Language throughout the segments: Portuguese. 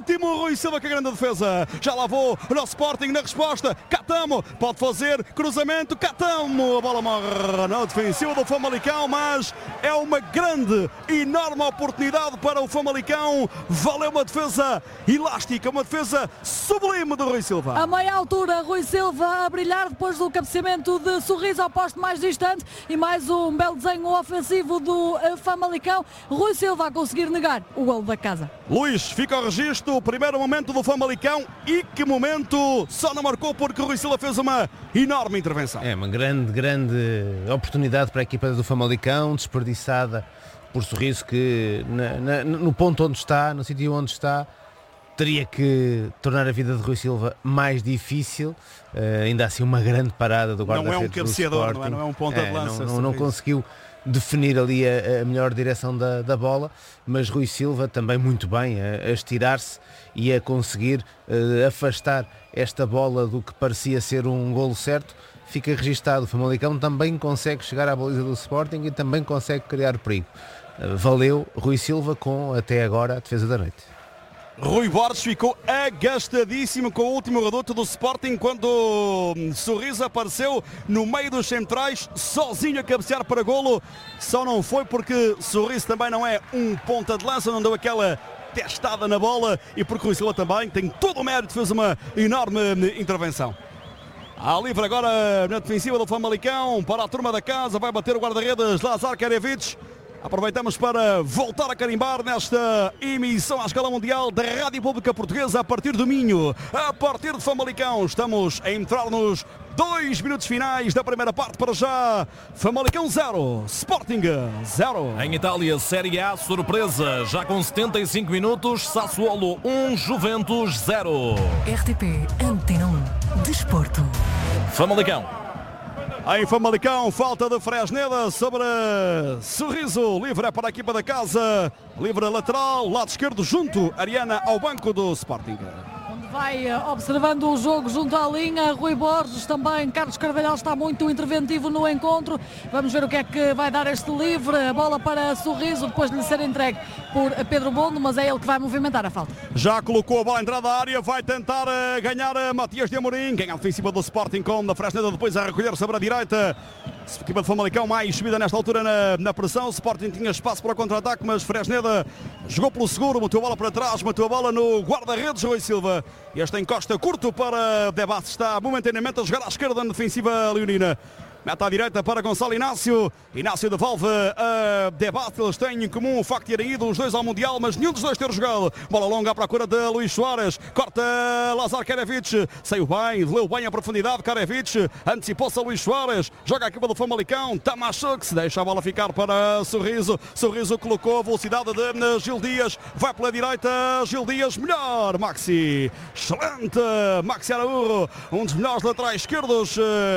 último, Rui Silva, que grande defesa. Já lá vou no Sporting na resposta. Catamo pode fazer cruzamento. Catamo, a bola morre na defensiva do Famalicão, mas é uma grande, enorme oportunidade para o Famalicão. Valeu uma defesa elástica, uma defesa sublime do Rui Silva. A meia altura, Rui Silva a brilhar depois do cabeceamento de Sorriso ao poste mais distante e mais um belo desenho ofensivo do Famalicão. Rui Silva a conseguir negar o golo da casa. Luís, fica o registro, o primeiro momento do Famalicão, e que momento, só não marcou porque Rui Silva fez uma enorme intervenção. É uma grande oportunidade para a equipa do Famalicão, desperdiçada por Sorriso, que no ponto onde está, no sítio onde está, teria que tornar a vida de Rui Silva mais difícil. Ainda assim uma grande parada do guarda-redes. Não é um cabeceador, não é um ponta de lança. Não conseguiu definir ali a melhor direção da bola, mas Rui Silva também muito bem a estirar-se e a conseguir afastar esta bola do que parecia ser um golo certo. Fica registado, o Famalicão também consegue chegar à baliza do Sporting e também consegue criar perigo. Valeu Rui Silva com até agora a defesa da noite. Rui Borges ficou agastadíssimo com o último reduto do Sporting quando Sorriso apareceu no meio dos centrais, sozinho a cabecear para golo. Só não foi porque Sorriso também não é um ponta de lança, não deu aquela testada na bola, e porque Rui Silva também tem todo o mérito, fez uma enorme intervenção. À livre agora na defensiva do Famalicão, para a turma da casa, vai bater o guarda-redes Lazar Karevich. Aproveitamos para voltar a carimbar nesta emissão à escala mundial da Rádio Pública Portuguesa a partir do Minho, a partir de Famalicão. Estamos a entrar nos 2 minutos finais da primeira parte. Para já, Famalicão 0, Sporting 0. Em Itália, Série A, surpresa, já com 75 minutos, Sassuolo 1, Juventus 0. RTP Antena 1, Desporto. Famalicão. Em Famalicão, falta de Fresneda sobre Sorriso, livre para a equipa da casa, livre lateral, lado esquerdo, junto Ariana ao banco do Sporting. Vai observando o jogo junto à linha, Rui Borges também, Carlos Carvalhal está muito interventivo no encontro. Vamos ver o que é que vai dar este livre, a bola para Sorriso, depois de lhe ser entregue por Pedro Bondo, mas é ele que vai movimentar a falta. Já colocou a bola à entrada da área, vai tentar ganhar Matias de Amorim, ganha a defensiva do Sporting com a Fresneda, depois a recolher sobre a direita. A equipa de Famalicão mais subida nesta altura na pressão. O Sporting tinha espaço para o contra-ataque, mas Fresneda jogou pelo seguro, meteu a bola para trás, meteu a bola no guarda-redes Rui Silva. Este encosta curto para Debate, está momentaneamente a jogar à esquerda na defensiva leonina. Mete à direita para Gonçalo Inácio. Inácio devolve a Debate. Eles têm em comum o facto de terem ido os dois ao Mundial, mas nenhum dos dois ter jogado. Bola longa à procura de Luís Soares. Corta Lazar Karevich. Saiu bem, leu bem a profundidade. Karevich antecipou-se a Luís Soares. Joga a equipa do Famalicão. Tamachuk se deixa a bola ficar para Sorriso. Sorriso colocou a velocidade de Gil Dias. Vai pela direita. Gil Dias, melhor. Maxi. Excelente. Maxi Araújo. Um dos melhores laterais esquerdos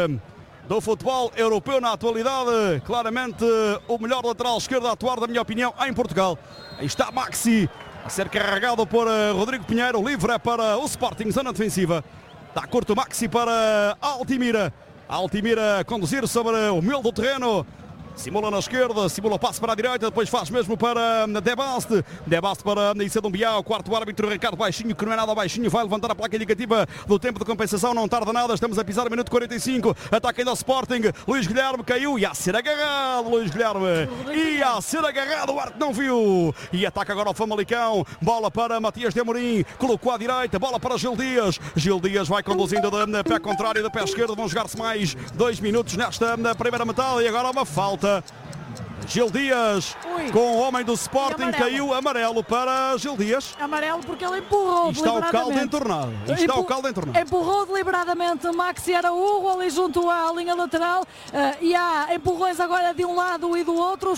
do futebol europeu na atualidade, claramente o melhor lateral esquerdo a atuar, da minha opinião, em Portugal. Aí está Maxi a ser carregado por Rodrigo Pinheiro, livre para o Sporting, zona defensiva. Está curto Maxi para Altimira. Altimira a conduzir sobre o miolo do terreno. Simula na esquerda, simula o passe para a direita, depois faz mesmo para Debaste. Debaste para Issa Dumbiá, o quarto árbitro Ricardo Baixinho, que não é nada baixinho, vai levantar a placa indicativa do tempo de compensação, não tarda nada, estamos a pisar o minuto 45, ataque ainda ao Sporting, Luís Guilherme caiu e a ser agarrado, Luís Guilherme, e a ser agarrado, o árbitro não viu, e ataca agora o Famalicão, bola para Matias de Amorim, colocou à direita, bola para Gil Dias vai conduzindo de pé contrário, de pé esquerdo, vão jogar-se mais 2 minutos nesta primeira metade, e agora uma falta. Gil Dias com o homem do Sporting, caiu amarelo para Gil Dias. Amarelo porque ele empurrou Está o caldo entornado. Empurrou deliberadamente Maxi Araújo ali junto à linha lateral e há empurrões agora de um lado e do outro.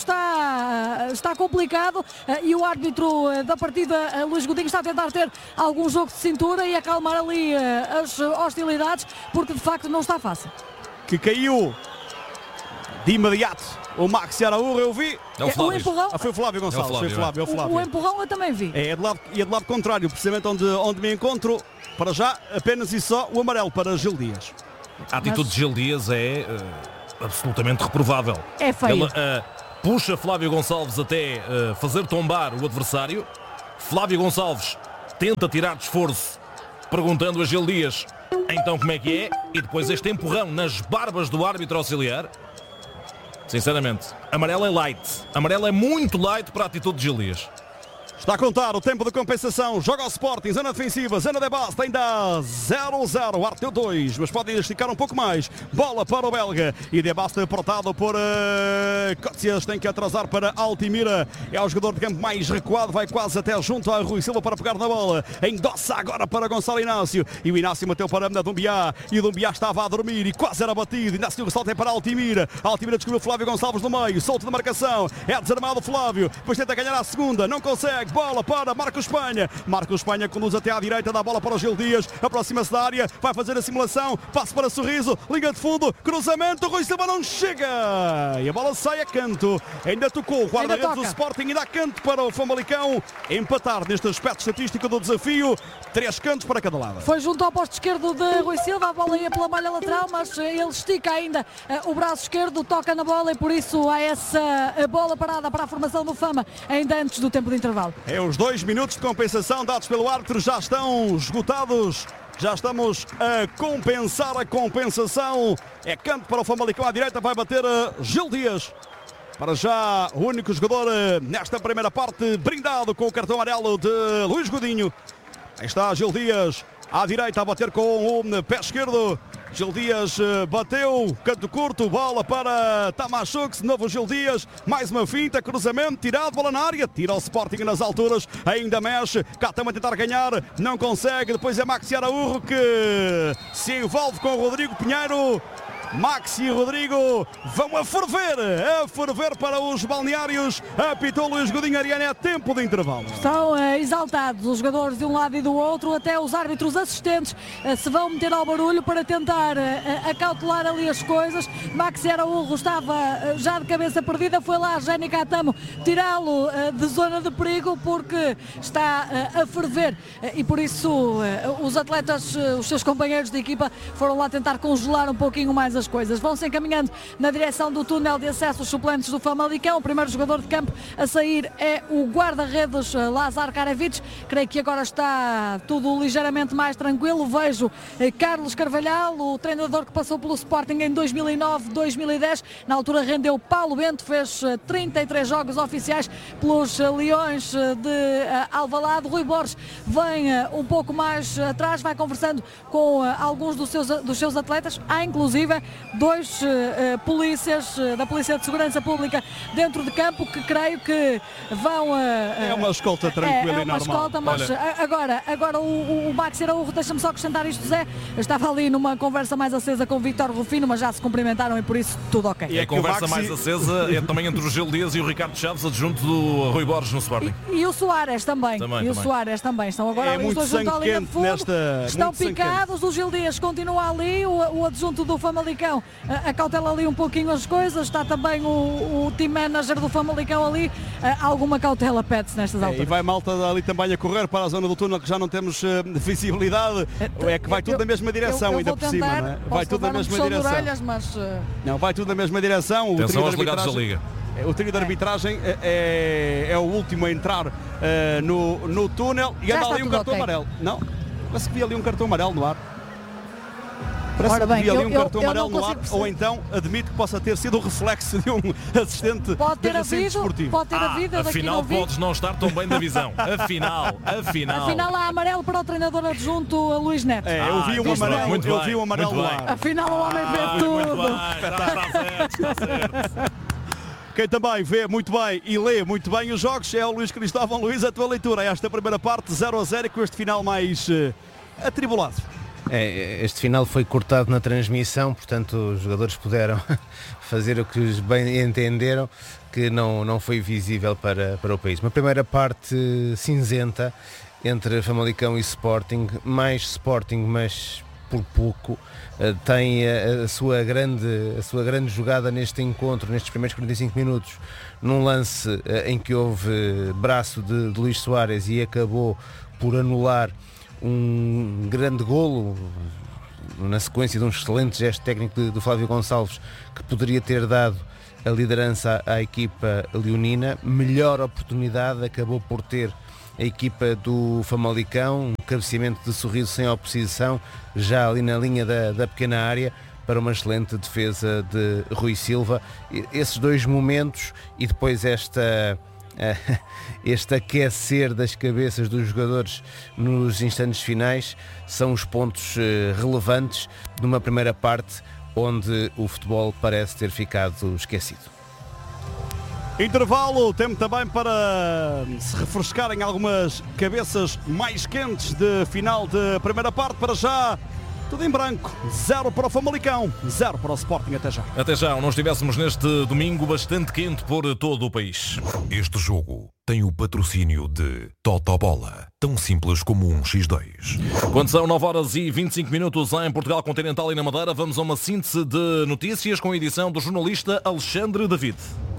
Está complicado e o árbitro da partida, Luís Godinho, está a tentar ter algum jogo de cintura e acalmar ali as hostilidades, porque de facto não está fácil. Que caiu de imediato o Maxi Araújo, eu vi. O empurrão. Foi o Flávio Gonçalves. Foi o Flávio. O empurrão eu também vi. É do lado contrário, precisamente onde me encontro. Para já, apenas e só o amarelo para Gil Dias. A atitude de Gil Dias é absolutamente reprovável. É feio. Ele puxa Flávio Gonçalves até fazer tombar o adversário. Flávio Gonçalves tenta tirar de esforço, perguntando a Gil Dias então como é que é, e depois este empurrão nas barbas do árbitro auxiliar. Sinceramente, amarelo é light. Amarelo é muito light para a atitude de Gil Dias. Está a contar o tempo de compensação. Joga o Sporting, zona defensiva, zona de base, ainda 0-0. Arte deu 2, mas pode esticar um pouco mais. Bola para o belga. E de base portado por Cócias. Tem que atrasar para Altimira. É o jogador de campo mais recuado. Vai quase até junto a Rui Silva para pegar na bola. Endossa agora para Gonçalo Inácio. E o Inácio bateu para a Dumbiá. E o Dumbiá estava a dormir e quase era batido. Inácio o salto é para Altimira. Altimira descobriu Flávio Gonçalves no meio. Solto de marcação. É desarmado Flávio. Depois tenta ganhar a segunda. Não consegue. Bola para Marcos Espanha. Marcos Espanha conduz até à direita, dá a bola para o Gil Dias. Aproxima-se da área, vai fazer a simulação. Passo para Sorriso, linha de fundo, cruzamento. Rui Silva não chega. E a bola sai a canto. Ainda tocou o guarda-redes do Sporting e dá canto para o Famalicão empatar neste aspecto estatístico do desafio. 3 cantos para cada lado. Foi junto ao posto esquerdo de Rui Silva. A bola ia pela malha lateral, mas ele estica ainda o braço esquerdo, toca na bola e por isso há essa bola parada para a formação do Fama ainda antes do tempo de intervalo. É os 2 minutos de compensação dados pelo árbitro já estão esgotados. Já estamos a compensar a compensação. É canto para o Famalicão à direita, vai bater Gil Dias. Para já o único jogador nesta primeira parte brindado com o cartão amarelo de Luís Godinho. Aí está Gil Dias à direita a bater com o pé esquerdo. Gil Dias bateu, canto curto, bola para Tamashuk, novo Gil Dias, mais uma finta, cruzamento, tirado, bola na área, tira o Sporting nas alturas, ainda mexe, Catama a tentar ganhar, não consegue, depois é Maxi Araújo que se envolve com o Rodrigo Pinheiro. Maxi e Rodrigo vão a ferver para os balneários. Apitou Luís Godinho, Ariane, é tempo de intervalo. Estão exaltados os jogadores de um lado e do outro, até os árbitros assistentes se vão meter ao barulho para tentar acautelar ali as coisas. Maxi Araújo estava já de cabeça perdida, foi lá Jenny Catamo tirá-lo de zona de perigo porque está a ferver e por isso os atletas, os seus companheiros de equipa foram lá tentar congelar um pouquinho mais as coisas. Vão-se encaminhando na direção do túnel de acesso os suplentes do Famalicão. O primeiro jogador de campo a sair é o guarda-redes Lazar Karavic. Creio que agora está tudo ligeiramente mais tranquilo. Vejo Carlos Carvalhal, o treinador que passou pelo Sporting em 2009, 2010. Na altura rendeu Paulo Bento, fez 33 jogos oficiais pelos Leões de Alvalade. Rui Borges vem um pouco mais atrás, vai conversando com alguns dos seus atletas. Há inclusive 2 polícias da Polícia de Segurança Pública dentro de campo que creio que vão... é uma escolta tranquila e normal. É uma escolta, mas agora o Maxi Araújo, deixa-me só acrescentar isto, Zé, estava ali numa conversa mais acesa com o Vítor Rufino, mas já se cumprimentaram e por isso tudo ok. E a conversa mais acesa é também entre o Gil Dias e o Ricardo Chaves, adjunto do Rui Borges no Sporting. E o Soares também. O Soares também. Estão agora ali os dois junto à linha de fundo. Estão picados, o Gil Dias continua ali, o adjunto do Famalicão acautela ali um pouquinho as coisas, está também o team manager do Famalicão ali, alguma cautela pede-se nestas alturas. E vai malta ali também a correr para a zona do túnel que já não temos visibilidade, é que vai tudo na mesma direção, ainda por cima, não é? Vai tudo na mesma direção. Orelhas, mas... Não, vai tudo na mesma direção. Atenção aos legados da Liga. O trio de arbitragem é o último a entrar no túnel e anda ali um cartão amarelo. Não, parece que vi ali um cartão amarelo no ar. Parece que havia ali um cartão amarelo no ar, ou então admito que possa ter sido o reflexo de um assistente desportivo. Pode ter havido. Afinal podes não estar tão bem da visão. Afinal há amarelo para o treinador adjunto Luís Neto. Eu vi um amarelo no ar. Afinal o homem vê tudo. Está certo. Quem também vê muito bem e lê muito bem os jogos é o Luís Cristóvão. Luís, a tua leitura a esta primeira parte, 0-0, e com este final mais atribulado. Este final foi cortado na transmissão, portanto os jogadores puderam fazer o que bem entenderam, que não foi visível para o país. Uma primeira parte cinzenta entre Famalicão e Sporting, mais Sporting, mas por pouco. Tem a sua grande jogada neste encontro, nestes primeiros 45 minutos, num lance em que houve braço de Luís Soares e acabou por anular um grande golo na sequência de um excelente gesto técnico do Flávio Gonçalves, que poderia ter dado a liderança à equipa leonina. Melhor oportunidade acabou por ter a equipa do Famalicão, um cabeceamento de Sorriso sem oposição, já ali na linha da pequena área, para uma excelente defesa de Rui Silva. Esses dois momentos e depois este aquecer das cabeças dos jogadores nos instantes finais são os pontos relevantes de uma primeira parte onde o futebol parece ter ficado esquecido. Intervalo, tempo também para se refrescarem algumas cabeças mais quentes de final de primeira parte. Para já, tudo em branco, 0 para o Famalicão, 0 para o Sporting. Até já. Até já, não estivéssemos neste domingo bastante quente por todo o país. Este jogo tem o patrocínio de Totobola, tão simples como um X2. Quando são 9h25 em Portugal Continental e na Madeira, vamos a uma síntese de notícias com a edição do jornalista Alexandre David.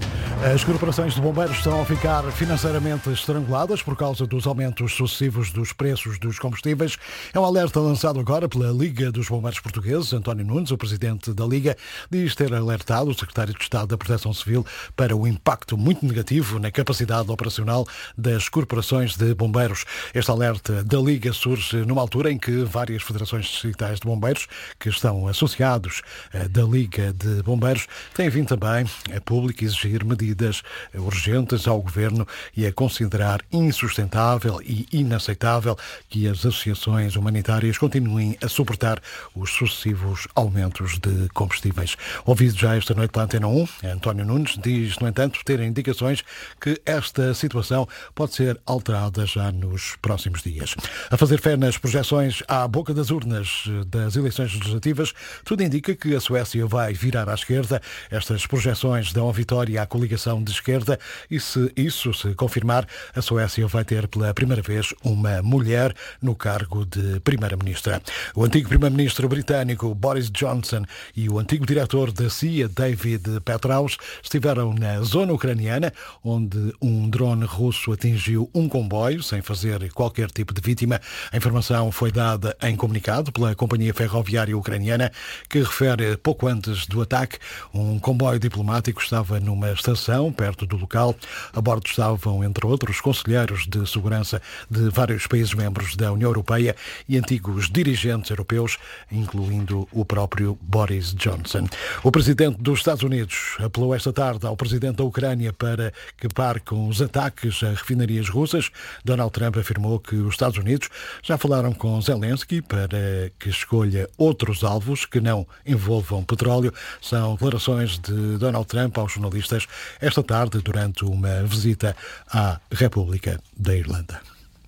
As corporações de bombeiros estão a ficar financeiramente estranguladas por causa dos aumentos sucessivos dos preços dos combustíveis. É um alerta lançado agora pela Liga dos Bombeiros Portugueses. António Nunes, o presidente da Liga, diz ter alertado o secretário de Estado da Proteção Civil para o impacto muito negativo na capacidade operacional das corporações de bombeiros. Este alerta da Liga surge numa altura em que várias federações distritais de bombeiros, que estão associados da Liga de Bombeiros, têm vindo também a público exigir medidas urgentes ao Governo e a considerar insustentável e inaceitável que as associações humanitárias continuem a suportar os sucessivos aumentos de combustíveis. Ouvido já esta noite pela Antena 1, António Nunes diz, no entanto, ter indicações que esta situação pode ser alterada já nos próximos dias. A fazer fé nas projeções à boca das urnas das eleições legislativas, tudo indica que a Suécia vai virar à esquerda. Estas projeções dão a vitória à coligação de esquerda e, se isso se confirmar, a Suécia vai ter pela primeira vez uma mulher no cargo de Primeira-Ministra. O antigo Primeiro-Ministro britânico Boris Johnson e o antigo diretor da CIA, David Petraeus, estiveram na zona ucraniana, onde um drone russo atingiu um comboio sem fazer qualquer tipo de vítima. A informação foi dada em comunicado pela Companhia Ferroviária Ucraniana, que refere pouco antes do ataque, um comboio diplomático estava numa estação perto do local. A bordo estavam, entre outros, conselheiros de segurança de vários países membros da União Europeia e antigos dirigentes europeus, incluindo o próprio Boris Johnson. O presidente dos Estados Unidos apelou esta tarde ao presidente da Ucrânia para que pare com os ataques a refinarias russas. Donald Trump afirmou que os Estados Unidos já falaram com Zelensky para que escolha outros alvos que não envolvam petróleo. São declarações de Donald Trump aos jornalistas esta tarde durante uma visita à República da Irlanda.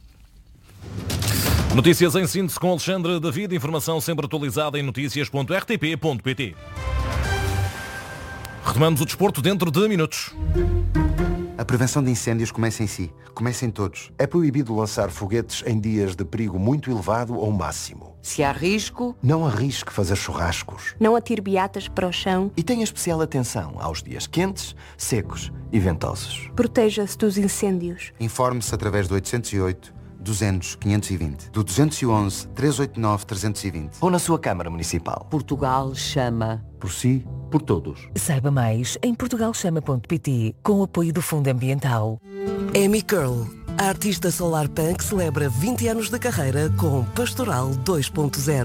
Notícias em síntese com Alexandre David, informação sempre atualizada em notícias.rtp.pt. Retomamos o desporto dentro de minutos. A prevenção de incêndios começa em si. Começa em todos. É proibido lançar foguetes em dias de perigo muito elevado ou máximo. Se há risco, não arrisque fazer churrascos. Não atire beatas para o chão. E tenha especial atenção aos dias quentes, secos e ventosos. Proteja-se dos incêndios. Informe-se através do 808 200 520, do 211 389 320 ou na sua Câmara Municipal. Portugal chama. Por si, por todos. Saiba mais em portugalchama.pt, com o apoio do Fundo Ambiental. Amy Curl, a artista solar punk, celebra 20 anos de carreira com Pastoral 2.0.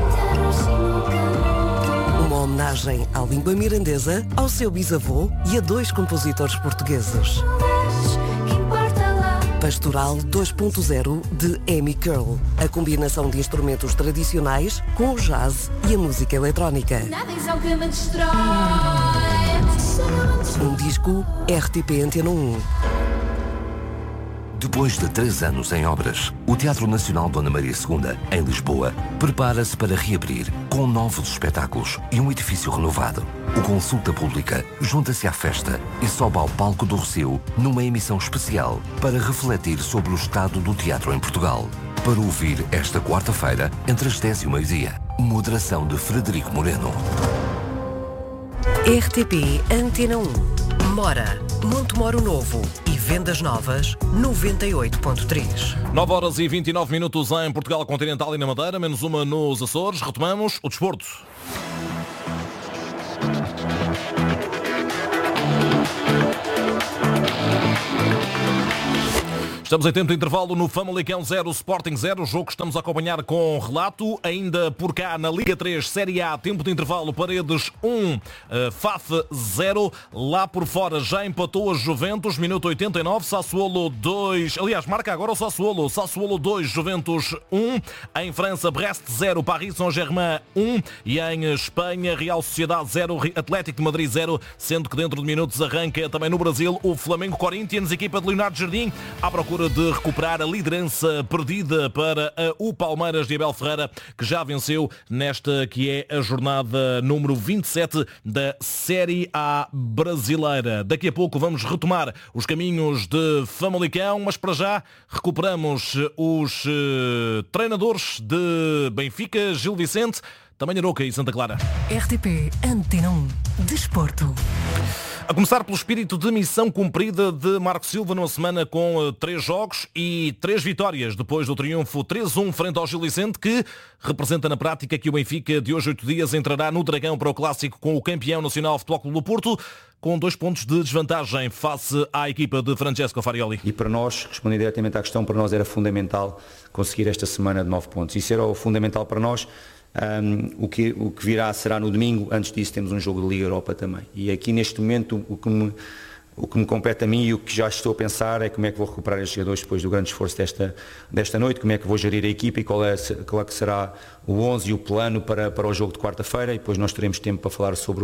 Uma homenagem à língua mirandesa, ao seu bisavô e a 2 compositores portugueses. Pastoral 2.0 de Amy Curl. A combinação de instrumentos tradicionais com o jazz e a música eletrónica. Um disco RTP Antena 1. Depois de 3 anos em obras, o Teatro Nacional Dona Maria II, em Lisboa, prepara-se para reabrir com novos espetáculos e um edifício renovado. O Consulta Pública junta-se à festa e sobe ao palco do Rossio numa emissão especial para refletir sobre o estado do teatro em Portugal. Para ouvir esta quarta-feira, entre as 10 e o meio-dia. Moderação de Frederico Moreno. RTP Antena 1. Mora, Montemoro Novo e Vendas Novas 98.3. 9h29 em Portugal Continental e na Madeira, menos uma nos Açores. Retomamos o desporto. Estamos em tempo de intervalo no Famalicão 0, Sporting 0, o jogo que estamos a acompanhar com relato. Ainda por cá na Liga 3, Série A, tempo de intervalo, Paredes 1, FAF 0. Lá por fora já empatou a Juventus, minuto 89, Sassuolo 2. Aliás, marca agora o Sassuolo 2, Juventus 1. Em França, Brest 0, Paris Saint-Germain 1. E em Espanha, Real Sociedade 0, Atlético de Madrid 0. Sendo que dentro de minutos arranca também no Brasil o Flamengo Corinthians, equipa de Leonardo Jardim, à procura de recuperar a liderança perdida para o Palmeiras de Abel Ferreira, que já venceu nesta que é a jornada número 27 da Série A brasileira. Daqui a pouco vamos retomar os caminhos de Famalicão, mas para já recuperamos os treinadores de Benfica, Gil Vicente, também Aroca e Santa Clara. RTP Antena 1 Desporto. A começar pelo espírito de missão cumprida de Marco Silva numa semana com 3 jogos e 3 vitórias, depois do triunfo 3-1 frente ao Gil Vicente, que representa na prática que o Benfica de hoje 8 dias entrará no Dragão para o Clássico com o campeão nacional Futebol Clube do Porto, com 2 pontos de desvantagem face à equipa de Francesco Farioli. E para nós, respondendo diretamente à questão, para nós era fundamental conseguir esta semana de 9 pontos. Isso era o fundamental para nós. O que virá será no domingo. Antes disso temos um jogo de Liga Europa também. E aqui neste momento o que me compete a mim e o que já estou a pensar é como é que vou recuperar estes jogadores depois do grande esforço desta noite, como é que vou gerir a equipa e qual é que será o 11 e o plano para o jogo de quarta-feira, e depois nós teremos tempo para falar sobre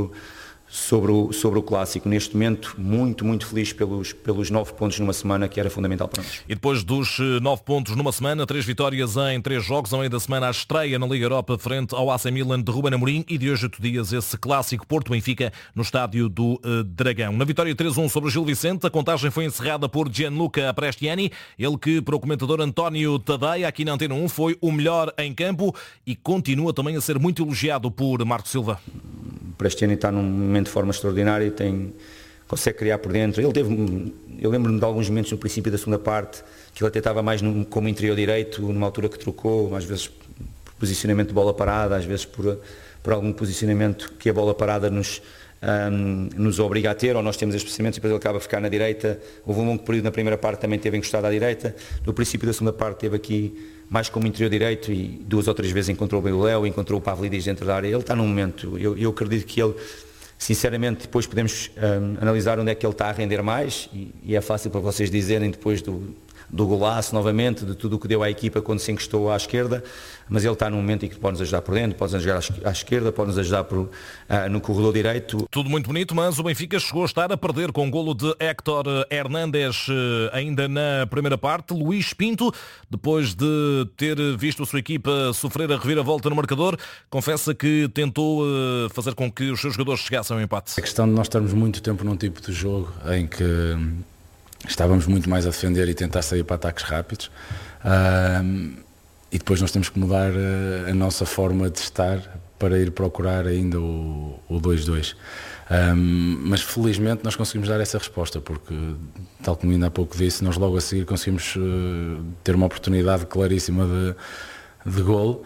o Clássico. Neste momento, muito feliz pelos 9 pontos numa semana, que era fundamental para nós. E depois dos 9 pontos numa semana, 3 vitórias em 3 jogos, ao meio da semana a estreia na Liga Europa frente ao AC Milan de Ruben Amorim, e de hoje 8 dias esse Clássico Porto-Benfica no estádio do Dragão. Na vitória 3-1 sobre o Gil Vicente, a contagem foi encerrada por Gianluca Aprestiani, ele que para o comentador António Tadeia, aqui na Antena 1, foi o melhor em campo e continua também a ser muito elogiado por Marco Silva. Aprestiani está num momento de forma extraordinária e consegue criar por dentro. Eu lembro-me de alguns momentos no princípio da segunda parte que ele até estava mais como interior direito, numa altura que trocou, às vezes por posicionamento de bola parada, às vezes por algum posicionamento que a bola parada nos obriga a ter, ou nós temos estes posicionamentos e depois ele acaba a ficar na direita. Houve um longo período na primeira parte, também teve encostado à direita. No princípio da segunda parte teve aqui mais como interior direito e 2 ou 3 vezes encontrou bem o Léo, encontrou o Pavlidis dentro da área. Ele está num momento, eu acredito que ele, sinceramente, depois podemos analisar onde é que ele está a render mais e é fácil para vocês dizerem depois do golaço novamente, de tudo o que deu à equipa quando se encostou à esquerda, mas ele está num momento em que pode nos ajudar por dentro, pode nos ajudar à esquerda, pode nos ajudar no corredor direito. Tudo muito bonito, mas o Benfica chegou a estar a perder com o golo de Héctor Hernández ainda na primeira parte. Luís Pinto, depois de ter visto a sua equipa sofrer a reviravolta no marcador, confessa que tentou fazer com que os seus jogadores chegassem ao empate. A questão de nós estarmos muito tempo num tipo de jogo em que estávamos muito mais a defender e tentar sair para ataques rápidos, e depois nós temos que mudar a nossa forma de estar para ir procurar ainda o 2-2. Mas felizmente nós conseguimos dar essa resposta, porque, tal como ainda há pouco disse, nós logo a seguir conseguimos ter uma oportunidade claríssima de golo.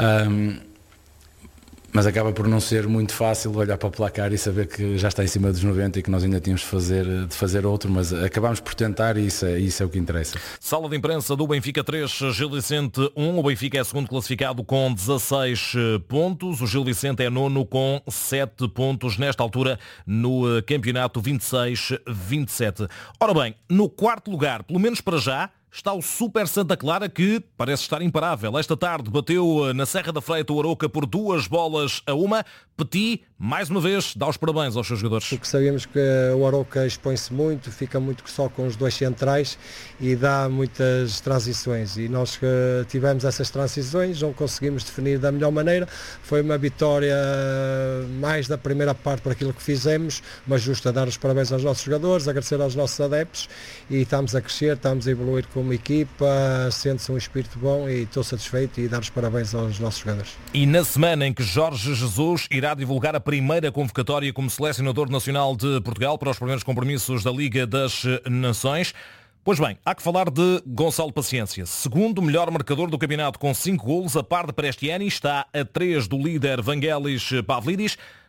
Mas acaba por não ser muito fácil olhar para o placar e saber que já está em cima dos 90 e que nós ainda tínhamos de fazer outro, mas acabámos por tentar e isso é o que interessa. Sala de imprensa do Benfica 3, Gil Vicente 1. O Benfica é segundo classificado com 16 pontos. O Gil Vicente é nono com 7 pontos nesta altura no campeonato 26-27. Ora bem, no quarto lugar, pelo menos para já, está o Super Santa Clara, que parece estar imparável. Esta tarde bateu na Serra da Freita o Aroca por 2-1. Petit, mais uma vez, dá os parabéns aos seus jogadores. Porque sabemos que o Aroca expõe-se muito, fica muito só com os 2 centrais e dá muitas transições. E nós tivemos essas transições, não conseguimos definir da melhor maneira. Foi uma vitória mais da primeira parte por aquilo que fizemos, mas justo a dar os parabéns aos nossos jogadores, agradecer aos nossos adeptos, e estamos a crescer, estamos a evoluir como equipa, sente-se um espírito bom e estou satisfeito e dar os parabéns aos nossos jogadores. E na semana em que Jorge Jesus irá divulgar a primeira convocatória como selecionador nacional de Portugal para os primeiros compromissos da Liga das Nações, pois bem, há que falar de Gonçalo Paciência. Segundo melhor marcador do campeonato com 5 golos, a par de Prestiani, está a 3 do líder Vangelis Pavlidis.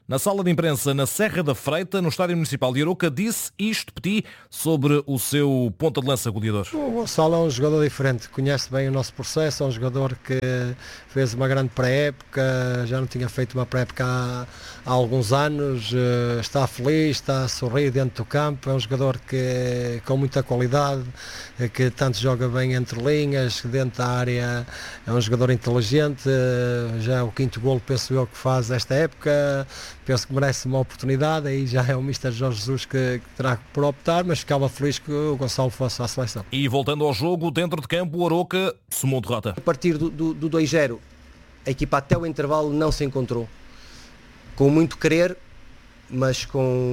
Na sala de imprensa, na Serra da Freita, no Estádio Municipal de Arouca, disse isto, Petit, sobre o seu ponta de lança goleador. O Gonçalo é um jogador diferente, conhece bem o nosso processo, é um jogador que fez uma grande pré-época, já não tinha feito uma pré-época há alguns anos, está feliz, está a sorrir dentro do campo, é um jogador que com muita qualidade, que tanto joga bem entre linhas, dentro da área, é um jogador inteligente, já é o 5º golo, penso eu, que faz esta época, penso que merece uma oportunidade, aí já é o Mr. Jorge Jesus que terá por optar, mas ficava feliz que o Gonçalo fosse à seleção. E voltando ao jogo, dentro de campo, o Arouca somou derrota. A partir do 2-0, a equipa até o intervalo não se encontrou. Com muito querer, mas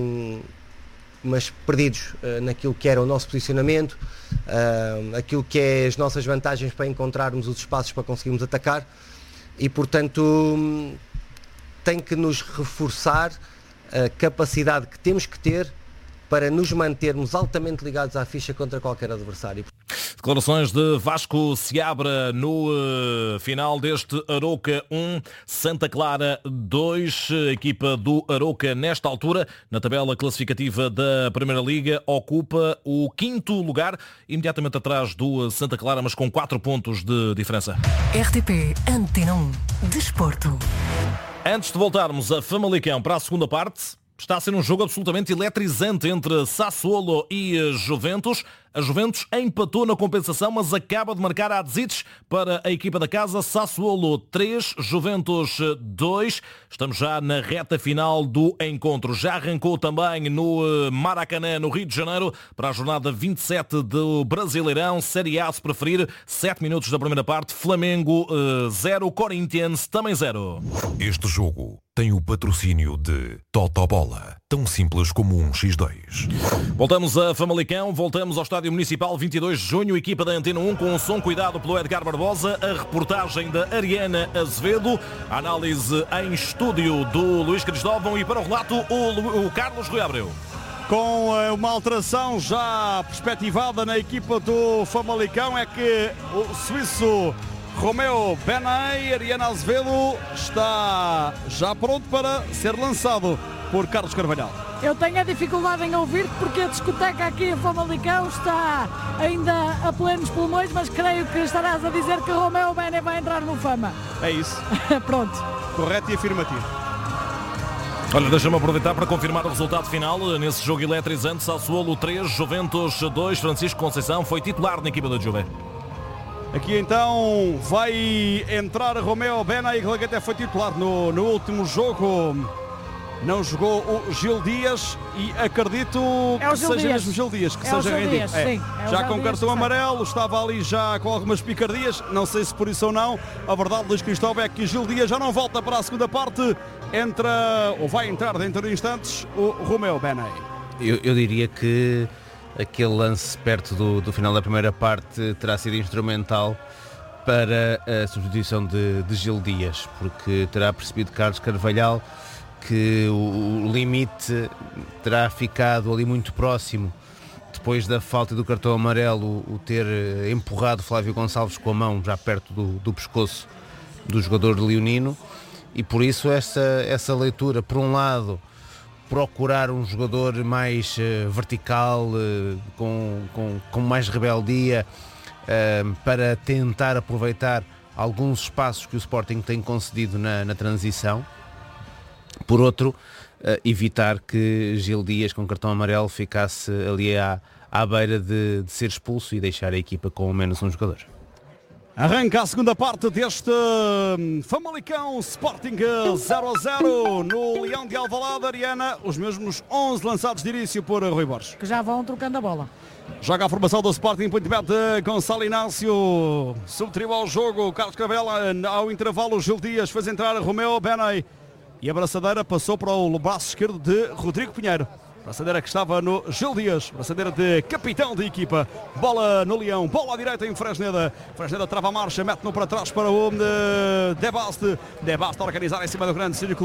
perdidos naquilo que era o nosso posicionamento, aquilo que é as nossas vantagens para encontrarmos os espaços para conseguirmos atacar e, portanto, tem que nos reforçar a capacidade que temos que ter para nos mantermos altamente ligados à ficha contra qualquer adversário. Declarações de Vasco Seabra no final deste Arouca 1, Santa Clara 2. A equipa do Arouca, nesta altura, na tabela classificativa da Primeira Liga, ocupa o 5º lugar, imediatamente atrás do Santa Clara, mas com 4 pontos de diferença. RTP Antena 1, Desporto. Antes de voltarmos a Famalicão para a segunda parte, está a ser um jogo absolutamente eletrizante entre Sassuolo e Juventus. A Juventus empatou na compensação, mas acaba de marcar a Adzic para a equipa da casa. Sassuolo 3, Juventus 2. Estamos já na reta final do encontro. Já arrancou também no Maracanã, no Rio de Janeiro, para a jornada 27 do Brasileirão. Série A, se preferir, 7 minutos da primeira parte. Flamengo 0, Corinthians também 0. Este jogo tem o patrocínio de Totobola, tão simples como um X2. Voltamos a Famalicão, voltamos ao Estádio Municipal, 22 de junho, equipa da Antena 1 com o som cuidado pelo Edgar Barbosa, a reportagem da Ariana Azevedo, a análise em estúdio do Luís Cristóvão e para o relato o Carlos Rui Abreu. Com uma alteração já perspectivada na equipa do Famalicão, é que o suíço Romeo Benay, Ariana Azevedo, está já pronto para ser lançado por Carlos Carvalhal. Eu tenho a dificuldade em ouvir porque a discoteca aqui em Famalicão está ainda a plenos pulmões, mas creio que estarás a dizer que Romeo Benay vai entrar no Fama. É isso. Pronto. Correto e afirmativo. Olha, deixa-me aproveitar para confirmar o resultado final nesse jogo eletrizante. Sassuolo 3, Juventus 2. Francisco Conceição foi titular na equipa da Juve. Aqui então vai entrar Romeo Benay, que até foi titular no último jogo. Não jogou o Gil Dias e acredito que seja mesmo Gil Dias que seja rendido. Já com cartão amarelo, estava ali já com algumas picardias, não sei se por isso ou não. A verdade, Luís Cristóvão, é que Gil Dias já não volta para a segunda parte. Entra, ou vai entrar dentro de instantes, o Romeo Benay. Eu diria que aquele lance perto do final da primeira parte terá sido instrumental para a substituição de Gil Dias, porque terá percebido Carlos Carvalhal que o limite terá ficado ali muito próximo depois da falta do cartão amarelo, o ter empurrado Flávio Gonçalves com a mão já perto do pescoço do jogador leonino, e por isso essa leitura, por um lado, procurar um jogador mais vertical, com mais rebeldia, para tentar aproveitar alguns espaços que o Sporting tem concedido na transição. Por outro, evitar que Gil Dias, com cartão amarelo, ficasse ali à beira de ser expulso e deixar a equipa com menos um jogador. Arranca a segunda parte deste Famalicão Sporting 0-0 no Leão de Alvalade. Ariana, os mesmos 11 lançados de início por Rui Borges, que já vão trocando a bola. Joga a formação do Sporting, ponto de meta, Gonçalo Inácio subtraiu ao jogo, Carlos Carvalhal, ao intervalo Gil Dias fez entrar Romeo Benay e a braçadeira passou para o braço esquerdo de Rodrigo Pinheiro. Braçadeira que estava no Gil Dias, braçadeira de capitão de equipa. Bola no Leão, bola à direita em Fresneda. Fresneda trava a marcha, mete-no para trás para o De Baste. De Baste a organizar em cima do grande círculo.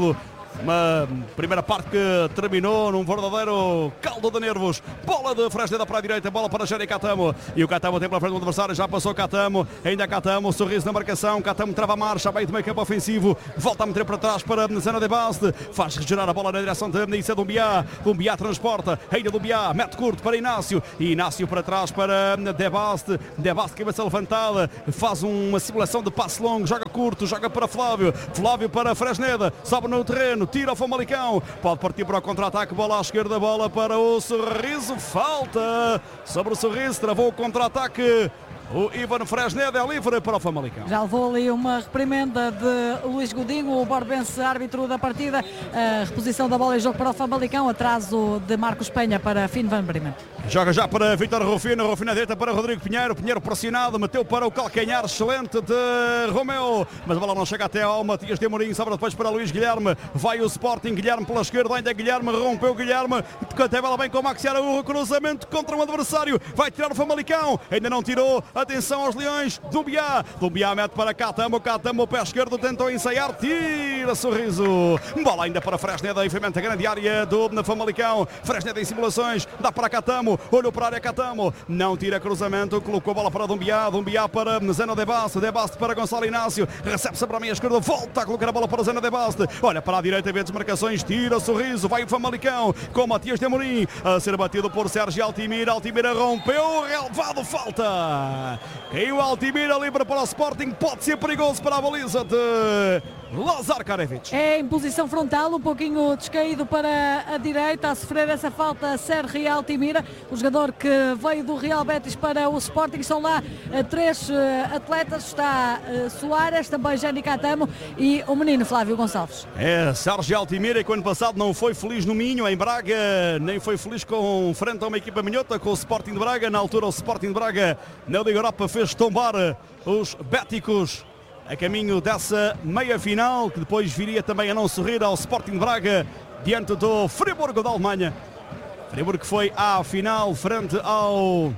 Uma primeira parte que terminou num verdadeiro caldo de nervos. Bola de Fresneda para a direita, bola para Jânio Catamo. E o Catamo tem pela frente do adversário, já passou Catamo. Ainda Catamo, sorriso na marcação. Catamo trava a marcha, meio de meio campo ofensivo. Volta a meter para trás para Zena de Baste. Faz girar a bola na direção de Issa Dumbiá. Dumbiá transporta, ainda Dumbiá, mete curto para Inácio. Inácio para trás para De Baste. De Baste, cabeça levantada. Faz uma simulação de passe longo, joga curto, joga para Flávio. Flávio para Fresneda, sobe no terreno. Tira o Famalicão, pode partir para o contra-ataque, bola à esquerda, bola para o Sorriso, falta sobre o Sorriso, travou o contra-ataque. O Ivan Fresneda é livre para o Famalicão. Já levou ali uma reprimenda de Luís Godinho, o Borbense, árbitro da partida. A reposição da bola em jogo para o Famalicão, atraso de Marcos Penha para Finn van Bremen. Joga já para Vítor Rufino, Rufino à direita para Rodrigo Pinheiro, Pinheiro pressionado, meteu para o calcanhar excelente de Romeu, mas a bola não chega até ao Matias de Amorim, sobra depois para Luís Guilherme, vai o Sporting, Guilherme pela esquerda, ainda Guilherme, rompeu Guilherme, canta a bola bem com o Maxi Araújo, cruzamento contra um adversário, vai tirar o Famalicão, ainda não tirou, atenção aos Leões, Dumbiá mete para Catamo, pé esquerdo, tentou ensaiar, tira Sorriso, bola ainda para Fresneda, enfrenta a grande área do Famalicão, Fresneda em simulações, dá para Catamo, olhou para a área Catamo, não tira cruzamento, colocou a bola para Dumbiá para Zena de Baste para Gonçalo Inácio, recebe-se para a meia esquerda, volta a colocar a bola para Zena de Baste, olha para a direita, vê desmarcações, tira Sorriso, vai o Famalicão, com Matias de Amorim, a ser batido por Sérgio Altimira, Altimira rompeu, relevado, falta, caiu Altimira, livre para o Sporting, pode ser perigoso para a baliza de Lazar Karevic. É em posição frontal, um pouquinho descaído para a direita, a sofrer essa falta Sérgio Altimira, o jogador que veio do Real Betis para o Sporting. São lá três atletas, está Soares, também Jânio Catamo e o menino Flávio Gonçalves. É, Sérgio Altimira, que o ano passado não foi feliz no Minho, em Braga, nem foi feliz com frente a uma equipa minhota, com o Sporting de Braga. Na altura o Sporting de Braga na Liga Europa fez tombar os béticos a caminho dessa meia-final, que depois viria também a não sorrir ao Sporting de Braga diante do Friburgo da Alemanha. Friburgo que foi à final frente ao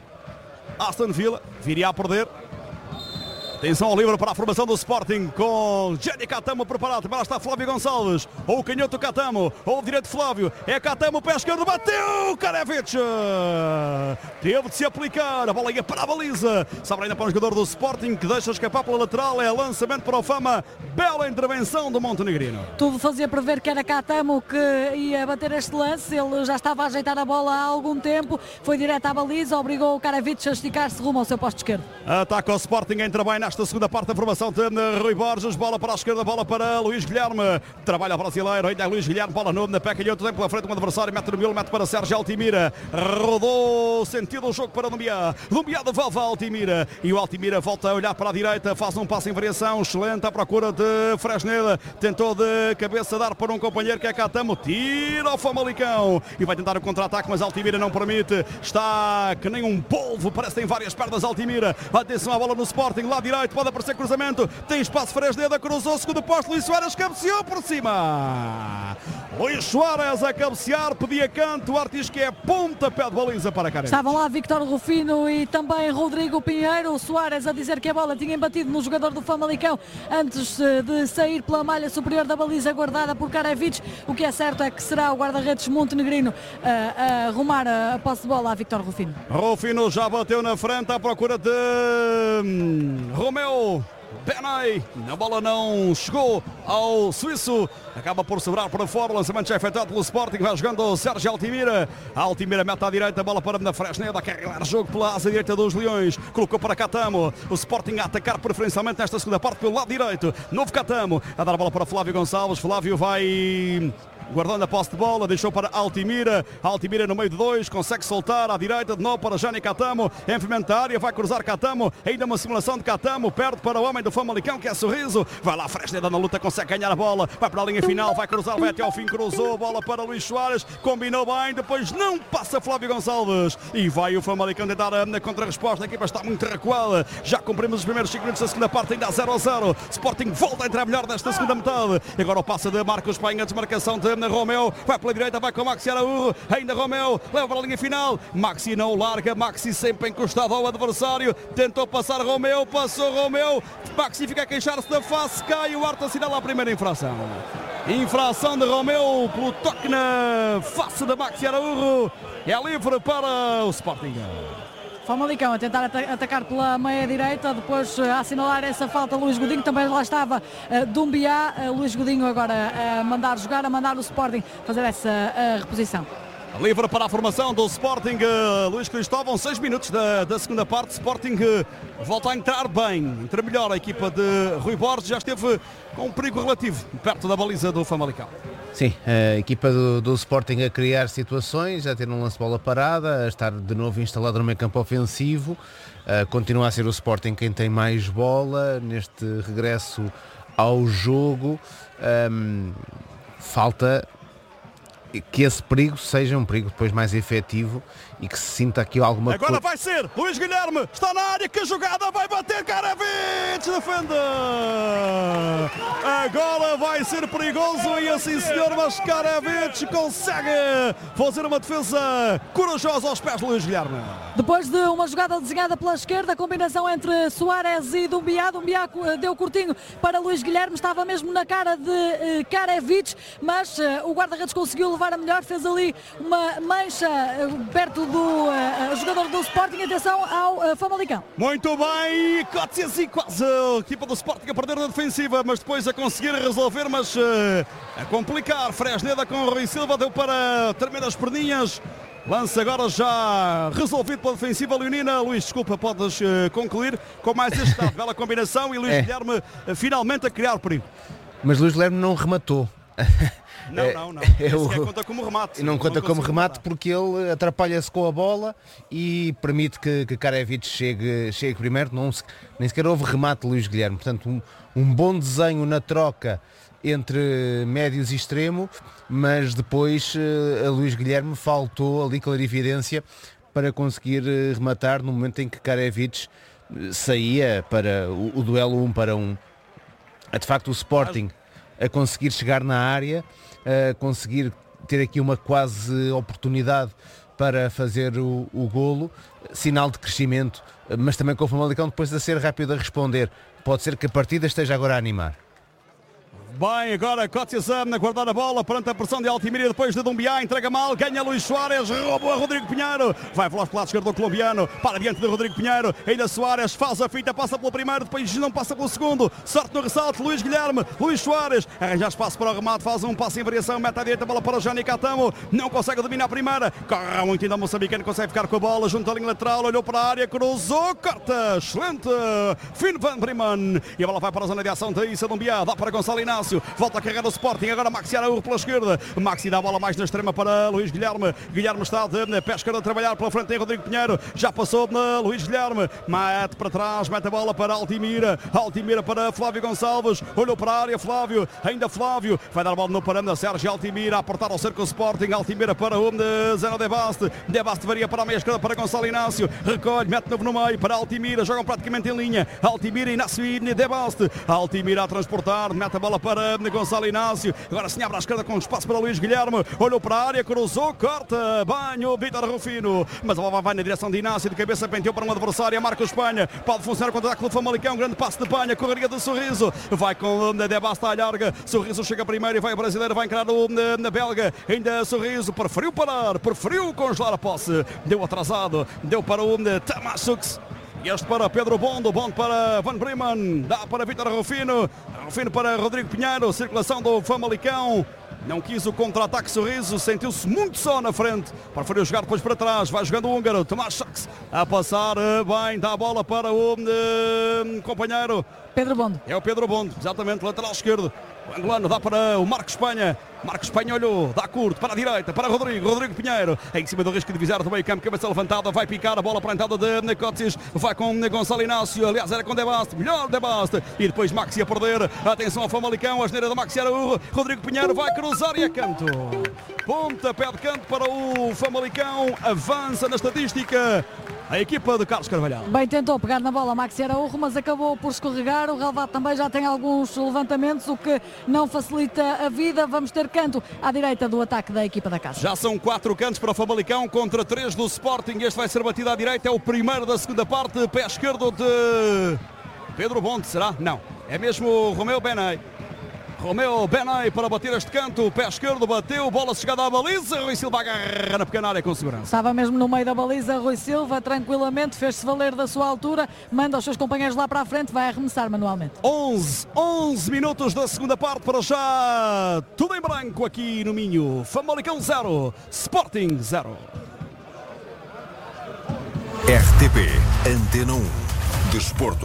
Aston Villa, viria a perder. Atenção ao livre para a formação do Sporting com Jânio Catamo preparado. Lá está Flávio Gonçalves, ou o canhoto Catamo, ou o direito Flávio. É Catamo, pé esquerdo, bateu Karevic. Teve de se aplicar, a bola ia para a baliza. Sobra ainda para o jogador do Sporting que deixa escapar pela lateral. É lançamento para o Fama. Bela intervenção do montenegrino. Tudo fazia prever que era Catamo que ia bater este lance. Ele já estava a ajeitar a bola há algum tempo. Foi direto à baliza, obrigou o Karevic a esticar-se rumo ao seu posto esquerdo. Ataca o Sporting, entra bem nesta segunda parte da formação de Rui Borges. Bola para a esquerda, bola para Luís Guilherme. Trabalha o brasileiro, ainda é Luís Guilherme. Bola no pé, canhoto, tem pela frente um adversário. Mete no miolo, mete para Sérgio Altimira. Rodou, sentido o jogo para Dumbiá. Dumbiá devolve a Altimira. E o Altimira volta a olhar para a direita. Faz um passo em variação excelente à procura de Fresneda. Tentou de cabeça dar para um companheiro que é Catamo. Tira o Famalicão. E vai tentar o contra-ataque, mas Altimira não permite. Está que nem um polvo. Parece que tem várias pernas Altimira. Atenção à bola no Sporting. Lá direito, pode aparecer cruzamento. Tem espaço Fresneda. Cruzou, segundo posto. Luís Soares cabeceou por cima. Luís Soares a cabecear. Pedia canto. O Artis que é pontapé de baliza para Karevic. Estavam lá Vítor Rufino e também Rodrigo Pinheiro. O Soares a dizer que a bola tinha batido no jogador do Famalicão antes de sair pela malha superior da baliza guardada por Karevic. O que é certo é que será o guarda-redes montenegrino a arrumar a posse de bola a Vítor Rufino. Rufino já bateu na frente à procura de Romeu. Benay, a bola não chegou ao suíço, acaba por sobrar para fora, o lançamento já é efetuado pelo Sporting, vai jogando o Sérgio Altimira. Altimira mete à direita, a bola para a Fresneda, a carregar jogo pela asa direita dos Leões, colocou para Catamo, o Sporting a atacar preferencialmente nesta segunda parte pelo lado direito, novo Catamo, a dar a bola para Flávio Gonçalves, Flávio vai guardando a posse de bola, deixou para Altimira. Altimira no meio de dois, consegue soltar à direita de novo para Jânio Catamo, envolvimento da área, vai cruzar Catamo, ainda uma simulação de Catamo, perde para o homem do Famalicão que é Sorriso, vai lá Fresneda na luta, consegue ganhar a bola, vai para a linha final, vai cruzar, vai até ao fim, cruzou, bola para Luís Soares, combinou bem, depois não passa Flávio Gonçalves e vai o Famalicão tentar a contra-resposta, a equipa está muito recuada, já cumprimos os primeiros 5 minutos da segunda parte, ainda a 0-0, Sporting volta a entrar melhor nesta segunda metade, agora o passe de Marcos Penha, desmarcação de Romeu, vai pela direita, vai com Maxi Araújo, ainda Romeu, leva para a linha final, Maxi não larga, Maxi sempre encostado ao adversário, tentou passar Romeu, passou Romeu, Maxi fica a queixar-se da face, cai, o árbitro assinala a primeira infração. Infração de Romeu pelo toque na face da Maxi Araújo. É livre para o Sporting. Famalicão a tentar atacar pela meia direita, depois a assinalar essa falta Luís Godinho, também lá estava Dumbiá, Luís Godinho agora a mandar jogar, a mandar o Sporting fazer essa reposição. Livre para a formação do Sporting, Luís Cristóvão, 6 minutos da segunda parte. Sporting volta a entrar bem, entra melhor a equipa de Rui Borges, já esteve com um perigo relativo perto da baliza do Famalicão. Sim, a equipa do Sporting a criar situações, a ter um lance de bola parada, a estar de novo instalado no meio campo ofensivo, continua a ser o Sporting quem tem mais bola neste regresso ao jogo. Falta que esse perigo seja um perigo depois mais efetivo e que se sinta aqui alguma coisa. Agora vai ser Luís Guilherme, está na área, que jogada, vai bater, Karavic, defende! Agora vai ser perigoso e assim senhor, mas Karavic consegue fazer uma defesa corajosa aos pés de Luís Guilherme. Depois de uma jogada desenhada pela esquerda, a combinação entre Soares e Dumbiá deu curtinho para Luís Guilherme, estava mesmo na cara de Karavic, mas o guarda-redes conseguiu levar a melhor, fez ali uma mancha perto do jogador do Sporting. Atenção ao Famalicão. Muito bem, Cotes e quase a equipa do Sporting a perder na defensiva, mas depois a conseguir resolver, mas a complicar. Fresneda com o Rui Silva, deu para tremer as perninhas. Lance agora já resolvido pela defensiva leonina. Luís, desculpa, podes concluir com mais este estado. Bela combinação e Luís Guilherme finalmente a criar perigo. Mas Luís Guilherme não rematou. Não. Conta como remate. Não conta como remate porque ele atrapalha-se com a bola e permite que Karavic chegue primeiro. Nem sequer houve remate de Luís Guilherme. Portanto, um bom desenho na troca entre médios e extremo, mas depois a Luís Guilherme faltou ali clarividência para conseguir rematar no momento em que Karavic saía para o duelo 1 para 1. De facto, o Sporting a conseguir chegar na área, a conseguir ter aqui uma quase oportunidade para fazer o golo, sinal de crescimento, mas também com o Famalicão depois a ser rápido a responder. Pode ser que a partida esteja agora a animar. Bem, agora Cotes a guardar a bola perante a pressão de Altimira, depois de Dumbiá, entrega mal, ganha Luís Soares, roubou a Rodrigo Pinheiro, vai para o lado esquerdo do colombiano, para diante de Rodrigo Pinheiro, ainda Soares faz a fita, passa pelo primeiro, depois não passa pelo segundo, sorte no ressalto, Luís Guilherme, Luís Soares, arranja espaço para o remate, faz um passo em variação, mete à direita, bola para o Jani Catamo, não consegue dominar a primeira, corre muito ainda o moçambicano, consegue ficar com a bola, junto à linha lateral, olhou para a área, cruzou, corta, excelente, Finn van Bremen, e a bola vai para a zona de ação de Issa Dumbiá, dá para Gonçalo Inácio, volta a carregar o Sporting, agora Maxi Araújo pela esquerda, Maxi dá a bola mais na extrema para Luís Guilherme, Guilherme está de pé esquerdo a trabalhar pela frente, tem Rodrigo Pinheiro, já passou na Luís Guilherme, mete para trás, mete a bola para Altimira para Flávio Gonçalves, olhou para a área, Flávio, ainda Flávio, vai dar a bola no parâmetro, Sérgio Altimira a aportar ao cerco o Sporting, Altimira para o Zeno De Baste varia para a meia esquerda para Gonçalo Inácio, recolhe, mete novo no meio para Altimira, jogam praticamente em linha, Altimira, Inácio e De Baste, Altimira a transportar, mete a bola para Gonçalo Inácio, agora se abre à esquerda com espaço para Luís Guilherme, olhou para a área, cruzou, corta, banho, Vítor Rufino, mas a bola vai na direção de Inácio, de cabeça penteou para um adversário, marca o Espanha, pode funcionar contra o ataque do Famalicão, grande passe de Banha, correria de Sorriso, vai com o De Basta à larga, Sorriso chega primeiro e vai o brasileiro, vai encarar o na belga, ainda Sorriso, preferiu parar, preferiu congelar a posse, deu atrasado, deu para o Tamasuks. Este para Pedro Bondo, Bondo para Van Bremen, dá para Vítor Rufino, Rufino para Rodrigo Pinheiro, circulação do Famalicão, não quis o contra-ataque Sorriso, sentiu-se muito só na frente, preferiu jogar depois para trás, vai jogando o húngaro, Tomás Sachs a passar bem, dá a bola para o companheiro. Pedro Bondo. É o Pedro Bondo, exatamente, lateral esquerdo. O angolano dá para o Marco Espanha. Marco Espanha olhou, dá curto para a direita, para Rodrigo Pinheiro. Em cima do risco de visar do meio campo, cabeça levantada, vai picar a bola para a entrada de Cotes. Vai com Gonçalo Inácio, aliás era com De Baste, melhor De Baste. E depois Maxi a perder, atenção ao Famalicão, a asneira do Maxi Araújo. Rodrigo Pinheiro vai cruzar e a canto. Pontapé de canto para o Famalicão, avança na estatística a equipa de Carlos Carvalhal. Bem, tentou pegar na bola Maxi Araújo, mas acabou por escorregar. O relvado também já tem alguns levantamentos, o que não facilita a vida. Vamos ter canto à direita do ataque da equipa da casa. Já são 4 cantos para o Famalicão contra 3 do Sporting. Este vai ser batido à direita, é o primeiro da segunda parte. Pé esquerdo de Pedro Bonte, será? Não, é mesmo o Romeu Benay. Romeu Benay para bater este canto, pé esquerdo, bateu, bola chegada à baliza, Rui Silva agarra na pequena área com segurança. Estava mesmo no meio da baliza, Rui Silva, tranquilamente, fez-se valer da sua altura, manda os seus companheiros lá para a frente, vai arremessar manualmente. 11 minutos da segunda parte, para já tudo em branco aqui no Minho. Famalicão 0, Sporting 0. RTP Antena 1 Desporto.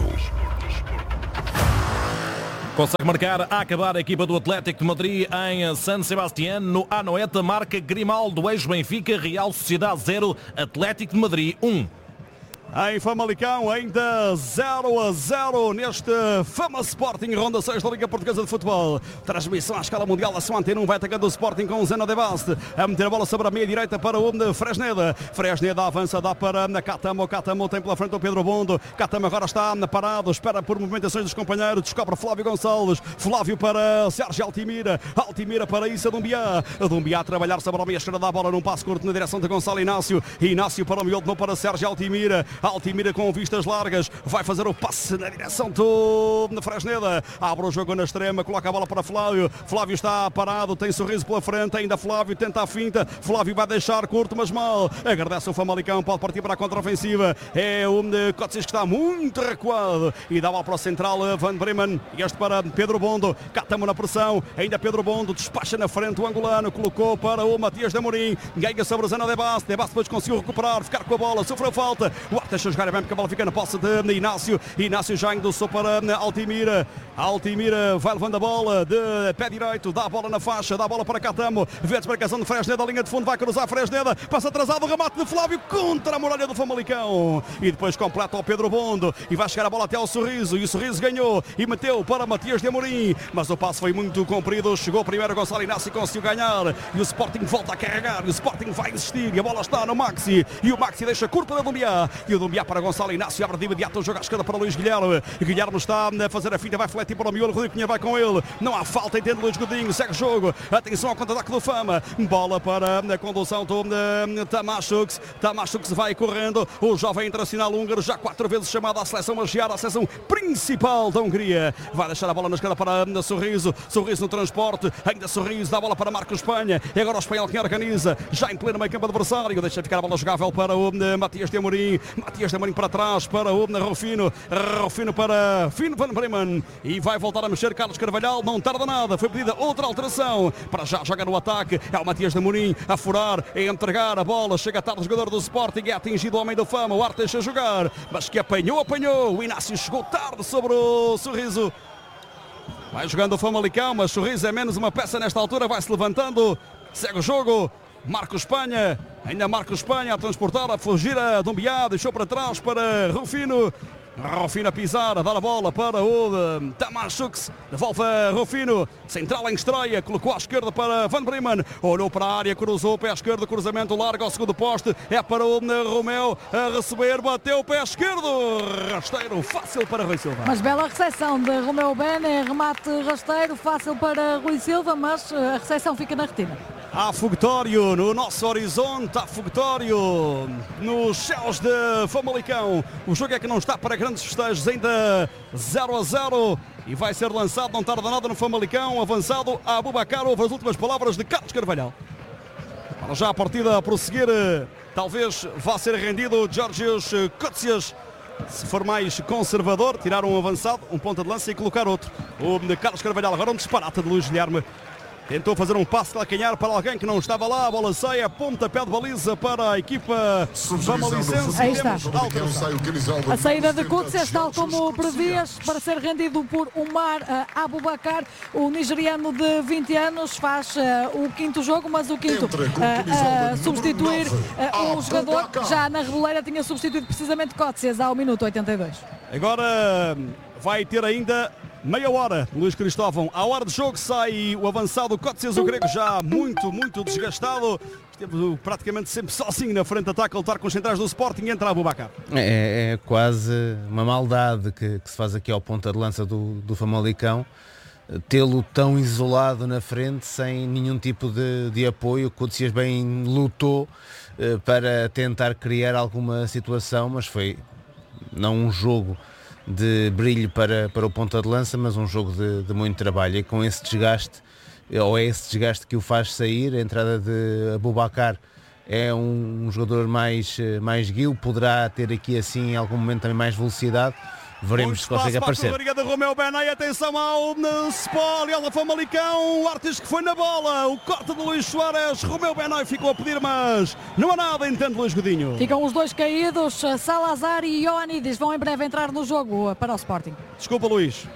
Consegue marcar a acabar a equipa do Atlético de Madrid em San Sebastián. No Anoeta marca Grimaldo, ex-Benfica, Real Sociedade 0, Atlético de Madrid 1. Em Famalicão, ainda 0-0 neste Fama Sporting, ronda 6 da Liga Portuguesa de Futebol. Transmissão à escala mundial da sua Antena 1, vai atacando o Sporting com Zeno de Baste, a meter a bola sobre a meia direita para o Fresneda. Fresneda avança, dá para Catamo. Catamo tem pela frente o Pedro Bondo. Catamo agora está parado, espera por movimentações dos companheiros, descobre Flávio Gonçalves. Flávio para Sérgio Altimira. Altimira para Issa Dumbiá. Dumbiá a trabalhar sobre a meia esquerda, dá a bola num passo curto na direção de Gonçalo Inácio. Inácio para o miolo, não para Sérgio Altimira. Altimira com vistas largas, vai fazer o passe na direção do Fresneda, abre o jogo na extrema, coloca a bola para Flávio. Flávio está parado, tem sorriso pela frente, ainda Flávio tenta a finta, Flávio vai deixar curto, mas mal, agradece o Famalicão, pode partir para a contra-ofensiva, é o Coetzes que está muito recuado, e dá a bola para o central Van Bremen, e este para Pedro Bondo. Catamo na pressão, ainda Pedro Bondo, despacha na frente o angolano, colocou para o Matias de Amorim, ganha sobre o Zeno de Baste depois conseguiu recuperar, ficar com a bola, sofreu falta, o deixa jogar bem porque a bola fica na posse de Inácio. Inácio já endossou para Altimira. Altimira vai levando a bola de pé direito, dá a bola na faixa, dá a bola para Catamo. Vê a desmarcação de Fresneda, a linha de fundo, vai cruzar Fresneda, passa atrasado o remate de Flávio contra a muralha do Famalicão. E depois completa ao Pedro Bondo e vai chegar a bola até ao Sorriso. E o Sorriso ganhou e meteu para Matias de Amorim. Mas o passo foi muito comprido. Chegou primeiro Gonçalo Inácio e conseguiu ganhar. E o Sporting volta a carregar. E o Sporting vai insistir. E a bola está no Maxi. E o Maxi deixa curta da Dumbiá. E o Dumbiá para Gonçalo Inácio, abre de imediato o jogo à esquerda para Luís Guilherme. Guilherme está a fazer a finta, vai fletir para o miolo, Rodrigo Cunha vai com ele, não há falta, entende Luís Godinho, segue o jogo, atenção ao contra-ataque do Fama, bola para a condução do Tamášuks. Tamášuks vai correndo, o jovem internacional húngaro, já 4 vezes chamado à seleção magiar, à seleção principal da Hungria, vai deixar a bola na esquerda para Sorriso, Sorriso no transporte, ainda Sorriso, dá a bola para Marcos Espanha, é agora o espanhol que organiza, já em pleno meio campo adversário, deixa ficar a bola jogável para o Matias de Amorim, Matias de Amorim para trás, para o Rufino, Rufino para Finn Van Bremen, e vai voltar a mexer Carlos Carvalhal, não tarda nada, foi pedida outra alteração, para já joga no ataque, é o Matias de Amorim a furar, a entregar a bola, chega tarde o jogador do Sporting, é atingido o homem do Fama, o Arte deixa jogar, mas que apanhou, o Inácio chegou tarde sobre o Sorriso, vai jogando o Famalicão, mas Sorriso é menos uma peça nesta altura, vai se levantando, segue o jogo, Marcos Espanha, ainda Marcos Espanha a transportar, a fugir a Dumbiá, deixou para trás para Rufino. Rufino a pisar, a dar a bola para o Tamášuks, devolve a Rufino, central em estreia, colocou à esquerda para Van Bremen, olhou para a área, cruzou o pé esquerdo, cruzamento largo ao segundo poste, é para o Romeu a receber, bateu o pé esquerdo, rasteiro, fácil para Rui Silva. Mas bela recepção de Romeu Bene, remate rasteiro, fácil para Rui Silva, mas a recepção fica na retina. Há foguetório no nosso horizonte, há foguetório nos céus de Famalicão. O jogo é que não está para grandes festejos, ainda 0-0 e vai ser lançado, não tarda nada no Famalicão, avançado a Aboubakar, houve as últimas palavras de Carlos Carvalhal. Para já a partida a prosseguir, talvez vá ser rendido Georgios Coetzes. Se for mais conservador, tirar um avançado, um ponta de lança e colocar outro. O de Carlos Carvalhal, agora um disparate de Luís Guilherme. Tentou fazer um passe de calcanhar para alguém que não estava lá. A bola sai, a pontapé de baliza para a equipa famalicense. Aí está. A saída de Coetzes, tal como previas, para ser rendido por Umar Aboubakar, o nigeriano de 20 anos, faz o quinto jogo, mas o quinto a substituir um jogador que já na Reboleira tinha substituído precisamente Coetzes ao minuto 82. Agora vai ter ainda meia hora, Luís Cristóvão. À hora de jogo sai o avançado Coetzes, o grego já muito desgastado. Esteve praticamente sempre sozinho na frente de ataque a lutar com os centrais do Sporting e entra Aboubakar. É quase uma maldade que se faz aqui ao ponta de lança do Famalicão, tê-lo tão isolado na frente, sem nenhum tipo de apoio. Coetzes bem lutou para tentar criar alguma situação, mas foi não um jogo de brilho para o ponta de lança, mas um jogo de muito trabalho, e com esse desgaste, ou é esse desgaste que o faz sair. A entrada de Aboubakar é um jogador mais guio, poderá ter aqui assim em algum momento também mais velocidade. Veremos se consegue aparecer. Obrigado, Romeu Benay. Atenção ao Sport. Ela foi Famalicão. O Artes que foi na bola. O corte de Luís Soares. Romeu Benay ficou a pedir, mas não há nada, entende Luís Godinho. Ficam os dois caídos. Salazar e Ioannidis vão em breve entrar no jogo para o Sporting. Desculpa, Luís.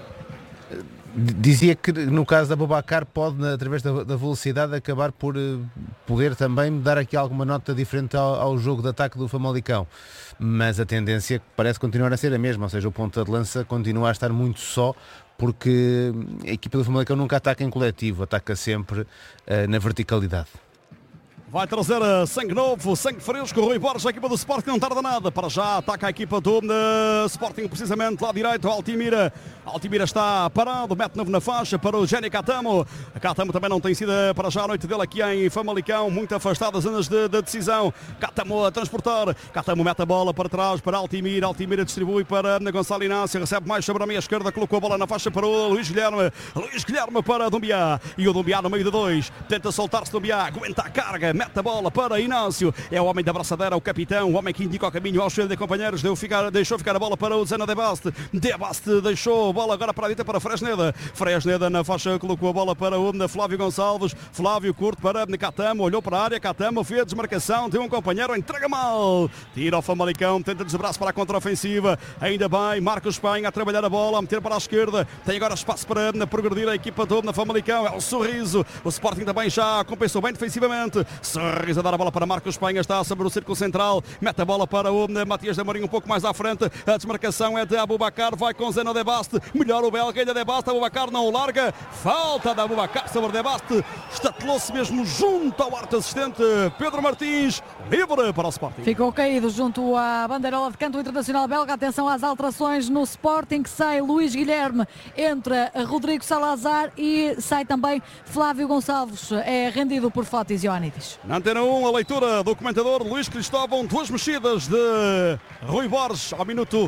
Dizia que no caso da Aboubakar pode, através da velocidade, acabar por poder também dar aqui alguma nota diferente ao jogo de ataque do Famalicão, mas a tendência parece continuar a ser a mesma, ou seja, o ponta de lança continua a estar muito só, porque a equipa do Famalicão nunca ataca em coletivo, ataca sempre na verticalidade. Vai trazer sangue novo, sangue fresco. Rui Borges, a equipa do Sporting não tarda nada. Para já ataca a equipa do Sporting, precisamente lá direito. Altimira está parado, mete novo na faixa para o Jenny Catamo. A Catamo também não tem sido para já a noite dele aqui em Famalicão, muito afastado das zonas de decisão. Catamo a transportar. Catamo mete a bola para trás para Altimira. Altimira distribui para Gonçalo Inácio, recebe mais sobre a meia esquerda, colocou a bola na faixa para o Luís Guilherme. Luís Guilherme para Dumbiá. E o Dumbiá no meio de dois. Tenta soltar-se Dumbiá, aguenta a carga. Mete a bola para Inácio, é o homem da braçadeira, o capitão, o homem que indica o caminho aos seus companheiros, deixou ficar a bola para o Zeno Debaste, deixou a bola agora para a direita para Fresneda na faixa, colocou a bola para o Flávio Gonçalves, Flávio curto para Catamo, olhou para a área, Catamo fez a desmarcação, tem um companheiro, entrega mal, tira o Famalicão, tenta desbraço para a contraofensiva, ainda bem, Marcos Espanha a trabalhar a bola, a meter para a esquerda, tem agora espaço para progredir a equipa do Famalicão, é o Sorriso, o Sporting também já compensou bem defensivamente, Sorriso a dar a bola para Marcos Espanha, está sobre o círculo central, mete a bola para o Matias de Amorim um pouco mais à frente, a desmarcação é de Aboubakar, vai com Zeno Debaste, melhor o belga, ainda Debaste, Aboubakar não o larga, falta da Aboubakar sobre Debaste, estatelou-se mesmo junto ao arte assistente Pedro Martins, livre para o Sporting. Ficou caído junto à bandeirola de canto internacional belga. Atenção às alterações no Sporting, que sai Luís Guilherme, entra Rodrigo Salazar e sai também Flávio Gonçalves, é rendido por Fotis Ioannidis. Na Antena 1, a leitura do comentador Luís Cristóvão, duas mexidas de Rui Borges ao minuto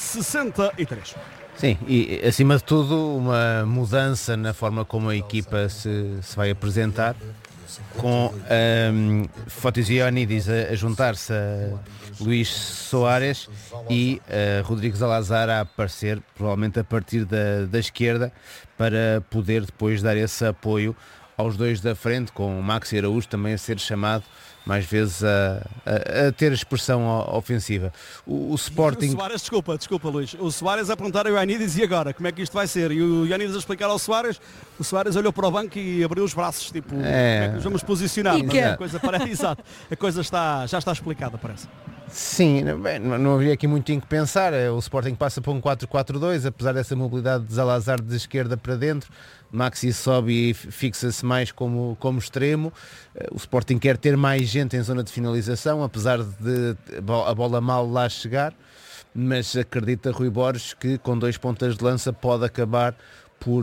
63. Sim, e acima de tudo uma mudança na forma como a equipa se vai apresentar, com Fotis Ioannidis a juntar-se a Luís Soares e Rodrigo Salazar a aparecer provavelmente a partir da esquerda, para poder depois dar esse apoio aos dois da frente, com o Maxi Araújo também a ser chamado mais vezes a ter expressão ofensiva. O Sporting... O Soares, desculpa Luís, o Soares a perguntar ao Ioannidis e agora, como é que isto vai ser? E o Ioannidis a explicar ao Soares, o Soares olhou para o banco e abriu os braços, tipo, como é que nos vamos posicionar? A coisa parece, exato, a coisa já está explicada, parece. Sim, não havia aqui muito em que pensar. O Sporting passa para um 4-4-2, apesar dessa mobilidade de Salazar de esquerda para dentro. Maxi sobe e fixa-se mais como extremo. O Sporting quer ter mais gente em zona de finalização, apesar de a bola mal lá chegar, mas acredita Rui Borges que com dois pontas de lança pode acabar por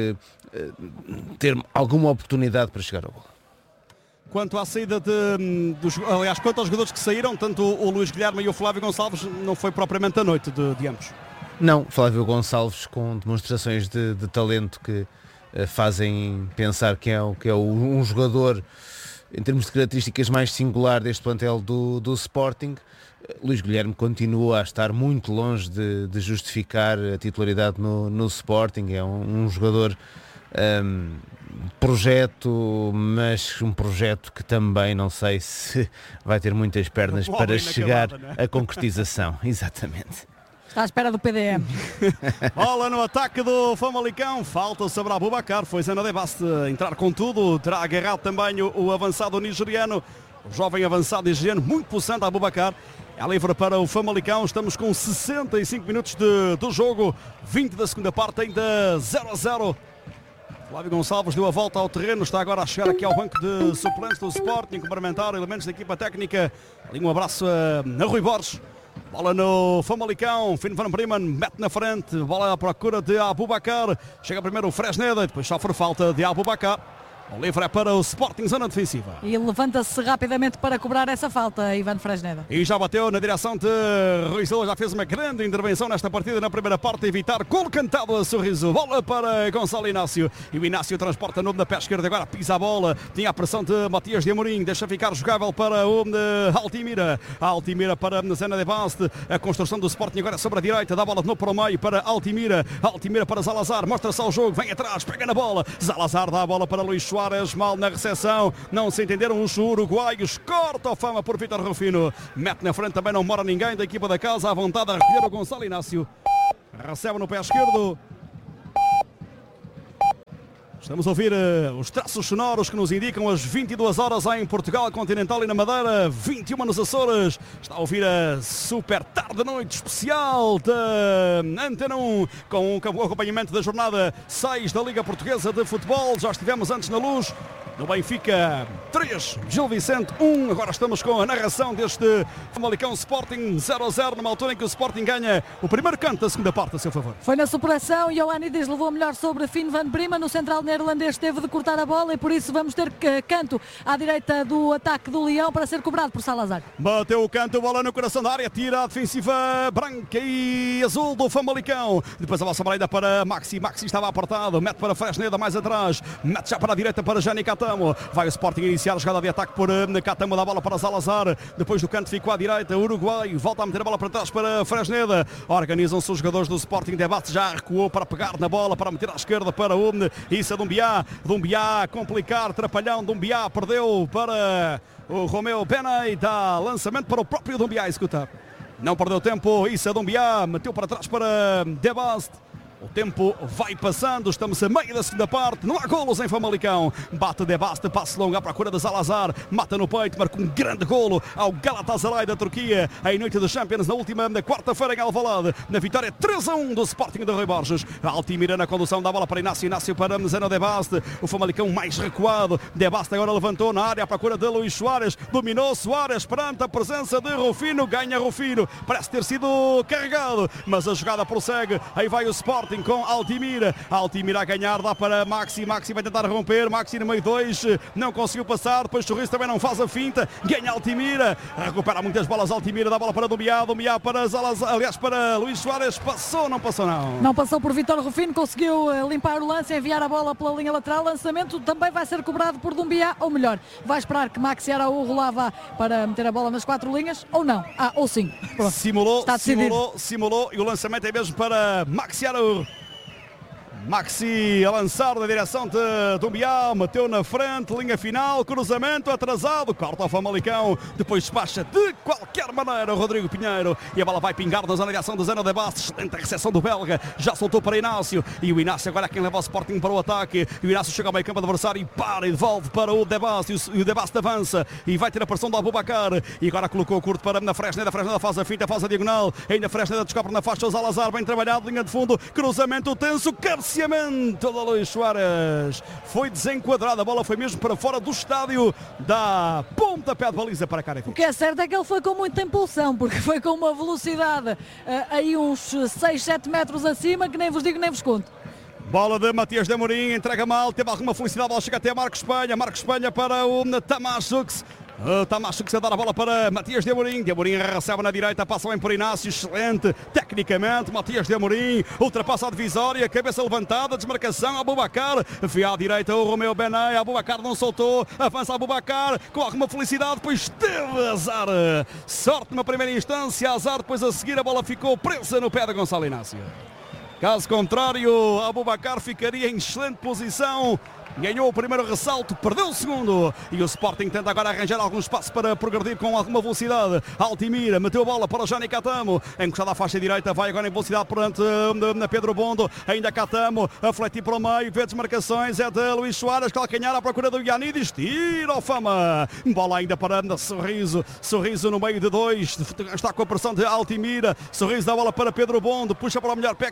ter alguma oportunidade para chegar ao gol. Quanto à saída aliás, quanto aos jogadores que saíram, tanto o Luís Guilherme e o Flávio Gonçalves, não foi propriamente a noite de ambos. Não, Flávio Gonçalves com demonstrações de talento que fazem pensar que é um jogador em termos de características mais singular deste plantel do Sporting. Luís Guilherme continua a estar muito longe de justificar a titularidade no Sporting. É um jogador projeto, mas um projeto que também não sei se vai ter muitas pernas para chegar à concretização. Exatamente. Está à espera do PDM. Bola no ataque do Famalicão, falta sobre Aboubakar, foi Zeno Debaste entrar com tudo, terá agarrado também o avançado nigeriano, o jovem avançado nigeriano, muito pulsante Aboubakar. É livre para o Famalicão, estamos com 65 minutos do jogo, 20 da segunda parte, ainda 0-0. Flávio Gonçalves deu a volta ao terreno, está agora a chegar aqui ao banco de suplentes do Sporting, cumprimentar elementos da equipa técnica. Ali um abraço a Rui Borges. Bola no Famalicão, Finn van Bremen mete na frente, bola à procura de Aboubakar. Chega primeiro o Fresneda e depois sofre falta de Aboubakar. O livre é para o Sporting, zona defensiva. E levanta-se rapidamente para cobrar essa falta, Ivan Fresneda. E já bateu na direção de Rui Silva, já fez uma grande intervenção nesta partida na primeira parte, evitar gol cantado a Sorriso. Bola para Gonçalo Inácio. E o Inácio transporta no da pé esquerda, agora pisa a bola. Tinha a pressão de Matias de Amorim, deixa ficar jogável para o Altimira. Altimira para a Zena de Baste. A construção do Sporting agora sobre a direita, dá a bola de novo para o meio para Altimira. Altimira para Zalazar, mostra-se ao jogo, vem atrás, pega na bola. Zalazar dá a bola para Luís Soares, mal na recepção, não se entenderam os uruguaios, corta a fama por Vítor Rufino, mete na frente, também não mora ninguém da equipa da casa, à vontade a recolher o Gonçalo Inácio, recebe no pé esquerdo. Estamos a ouvir os traços sonoros que nos indicam as 22 horas em Portugal Continental e na Madeira, 21 nos Açores. Está a ouvir a super tarde noite especial da Antena 1 com o acompanhamento da jornada 6 da Liga Portuguesa de Futebol. Já estivemos antes na Luz. No Benfica 3, Gil Vicente 1. Agora estamos com a narração deste Famalicão Sporting 0-0, numa altura em que o Sporting ganha o primeiro canto da segunda parte, a seu favor. Foi na superação, Ioannidis levou melhor sobre Finn van Brima, no central neerlandês teve de cortar a bola e por isso vamos ter canto à direita do ataque do Leão para ser cobrado por Salazar. Bateu o canto, bola no coração da área, tira a defensiva branca e azul do Famalicão. Depois a bola ainda para Maxi, Maxi estava apertado, mete para Fresneda mais atrás, mete já para a direita para Jani Catamo. Vai o Sporting iniciar a jogada de ataque por Catamo, dá a bola para Salazar, depois do canto ficou à direita, Uruguai volta a meter a bola para trás para Fresneda, organizam-se os jogadores do Sporting, debate já recuou para pegar na bola, para meter à esquerda para o Issa Dumbiá, Dumbiá complicar, trapalhão, Dumbiá perdeu para o Romeu Benay, dá lançamento para o próprio Dumbiá executar, não perdeu tempo, Issa Dumbiá meteu para trás para Debast. O tempo vai passando, estamos a meio da segunda parte, não há golos em Famalicão. Bate de Baste, passe longo à procura de Salazar, mata no peito, marca um grande golo ao Galatasaray da Turquia, em noite de Champions, na última quarta-feira em Alvalade, na vitória 3-1 do Sporting de Rui Borges. Altimira na condução, dá a bola para Inácio, Inácio para Zeno de Baste, o Famalicão mais recuado, de Baste agora levantou na área à procura de Luís Soares, dominou Soares perante a presença de Rufino, ganha Rufino, parece ter sido carregado, mas a jogada prossegue, aí vai o Sporting com Altimira, Altimira a ganhar, dá para Maxi, Maxi vai tentar romper, Maxi no meio 2, não conseguiu passar, depois Sorriso também não faz a finta, ganha Altimira, recupera muitas bolas Altimira, dá a bola para Dumbiá, Dumbiá para Zalazar, aliás para Luís Soares, passou, não passou não. Não passou por Vítor Rufino, conseguiu limpar o lance, enviar a bola pela linha lateral, lançamento também vai ser cobrado por Dumbiá, ou melhor, vai esperar que Maxi Araújo lá vá para meter a bola nas 4 linhas, ou não, ou sim. Pronto. Simulou e o lançamento é mesmo para Maxi Araújo. Maxi a lançar na direção de Dumbiá, meteu na frente, linha final, cruzamento atrasado, corta o Famalicão, depois despacha de qualquer maneira o Rodrigo Pinheiro e a bola vai pingar na zona de ação do Zeno de Baste, excelente a recepção do belga, já soltou para Inácio e o Inácio agora é quem leva o Sporting para o ataque e o Inácio chega ao meio campo adversário e para e devolve para o De Baste e o De Baste avança e vai ter a pressão do Abubacar e agora colocou o curto para na Fresneda, Fresneda faz a finta, faz a diagonal, ainda Fresneda descobre na faixa o Salazar, bem trabalhado, linha de fundo, cruzamento tenso, cabeceamento da Luís Soares, foi desenquadrada, a bola foi mesmo para fora do estádio, da pontapé de baliza para Carefic. O que é certo é que ele foi com muita impulsão, porque foi com uma velocidade aí uns 6, 7 metros acima, que nem vos digo nem vos conto. Bola de Matias de Amorim, entrega mal, teve alguma felicidade, a bola chega até Marcos Espanha para o Tamásux. Tamásux a dar a bola para Matias de Amorim recebe na direita, passa bem por Inácio, excelente tecnicamente, Matias de Amorim ultrapassa a divisória, cabeça levantada, desmarcação, Abubacar, via à direita o Romeu Benay, Abubacar não soltou, avança Abubacar, com alguma felicidade, depois teve azar, sorte na primeira instância, azar depois a seguir, a bola ficou presa no pé de Gonçalo Inácio. Caso contrário, Abubacar ficaria em excelente posição. Ganhou o primeiro ressalto, perdeu o segundo e o Sporting tenta agora arranjar algum espaço para progredir com alguma velocidade. Altimira meteu a bola para o Jani Catamo, encostado à faixa direita, vai agora em velocidade perante Pedro Bondo, ainda Catamo a fletir para o meio, vê desmarcações, é de Luís Soares, calcanhar à procura do Ioannidis, tira o Fama, bola ainda para Sorriso no meio de 2, está com a pressão de Altimira, Sorriso dá a bola para Pedro Bondo, puxa para o melhor pé que é o esquerdo,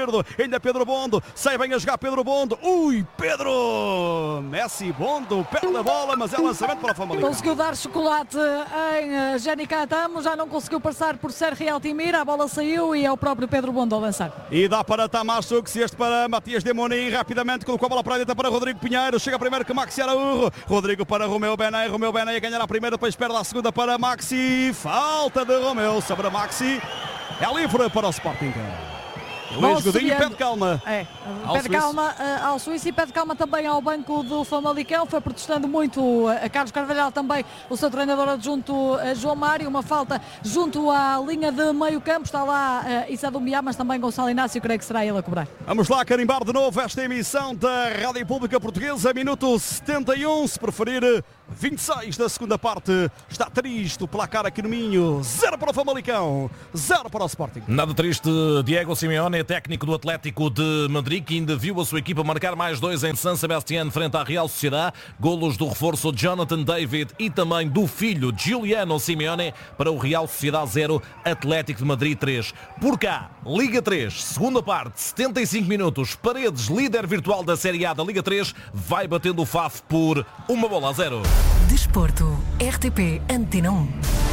esquerdo, ainda Pedro Bondo, sai bem a jogar Pedro Bondo. Ui, Pedro! Messi Bondo, perde a bola, mas é lançamento para o Famalicão. Conseguiu dar chocolate em Jenny Catamo, já não conseguiu passar por Sergi Altimira, a bola saiu e é o próprio Pedro Bondo a lançar. E dá para Tamasuk, este para Matias Demonim, rapidamente colocou a bola para a direita para Rodrigo Pinheiro, chega primeiro que Maxi Araújo, Rodrigo para Romeu Bené a ganhar a primeira, depois perde a segunda para Maxi, falta de Romeu sobre a Maxi, é livre para o Sporting. Luís Godinho pede calma. Pede calma ao Suíço e pede calma também ao banco do Famalicão. Foi protestando muito a Carlos Carvalhal, também o seu treinador adjunto João Mário. Uma falta junto à linha de meio campo. Está lá Issa Doumbia, mas também Gonçalo Inácio, creio que será ele a cobrar. Vamos lá carimbar de novo esta emissão da Rádio Pública Portuguesa. Minuto 71, se preferir 26 da segunda parte. Está triste o placar aqui no Minho. 0 para o Famalicão, 0 para o Sporting. Nada triste, Diego Simeone, técnico do Atlético de Madrid, que ainda viu a sua equipa marcar mais 2 em San Sebastián frente à Real Sociedad. Golos do reforço Jonathan David e também do filho Giuliano Simeone para o Real Sociedad 0, Atlético de Madrid 3. Por cá, Liga 3, segunda parte, 75 minutos. Paredes, líder virtual da Série A da Liga 3, vai batendo o FAF por 1-0. Desporto, RTP Antena 1.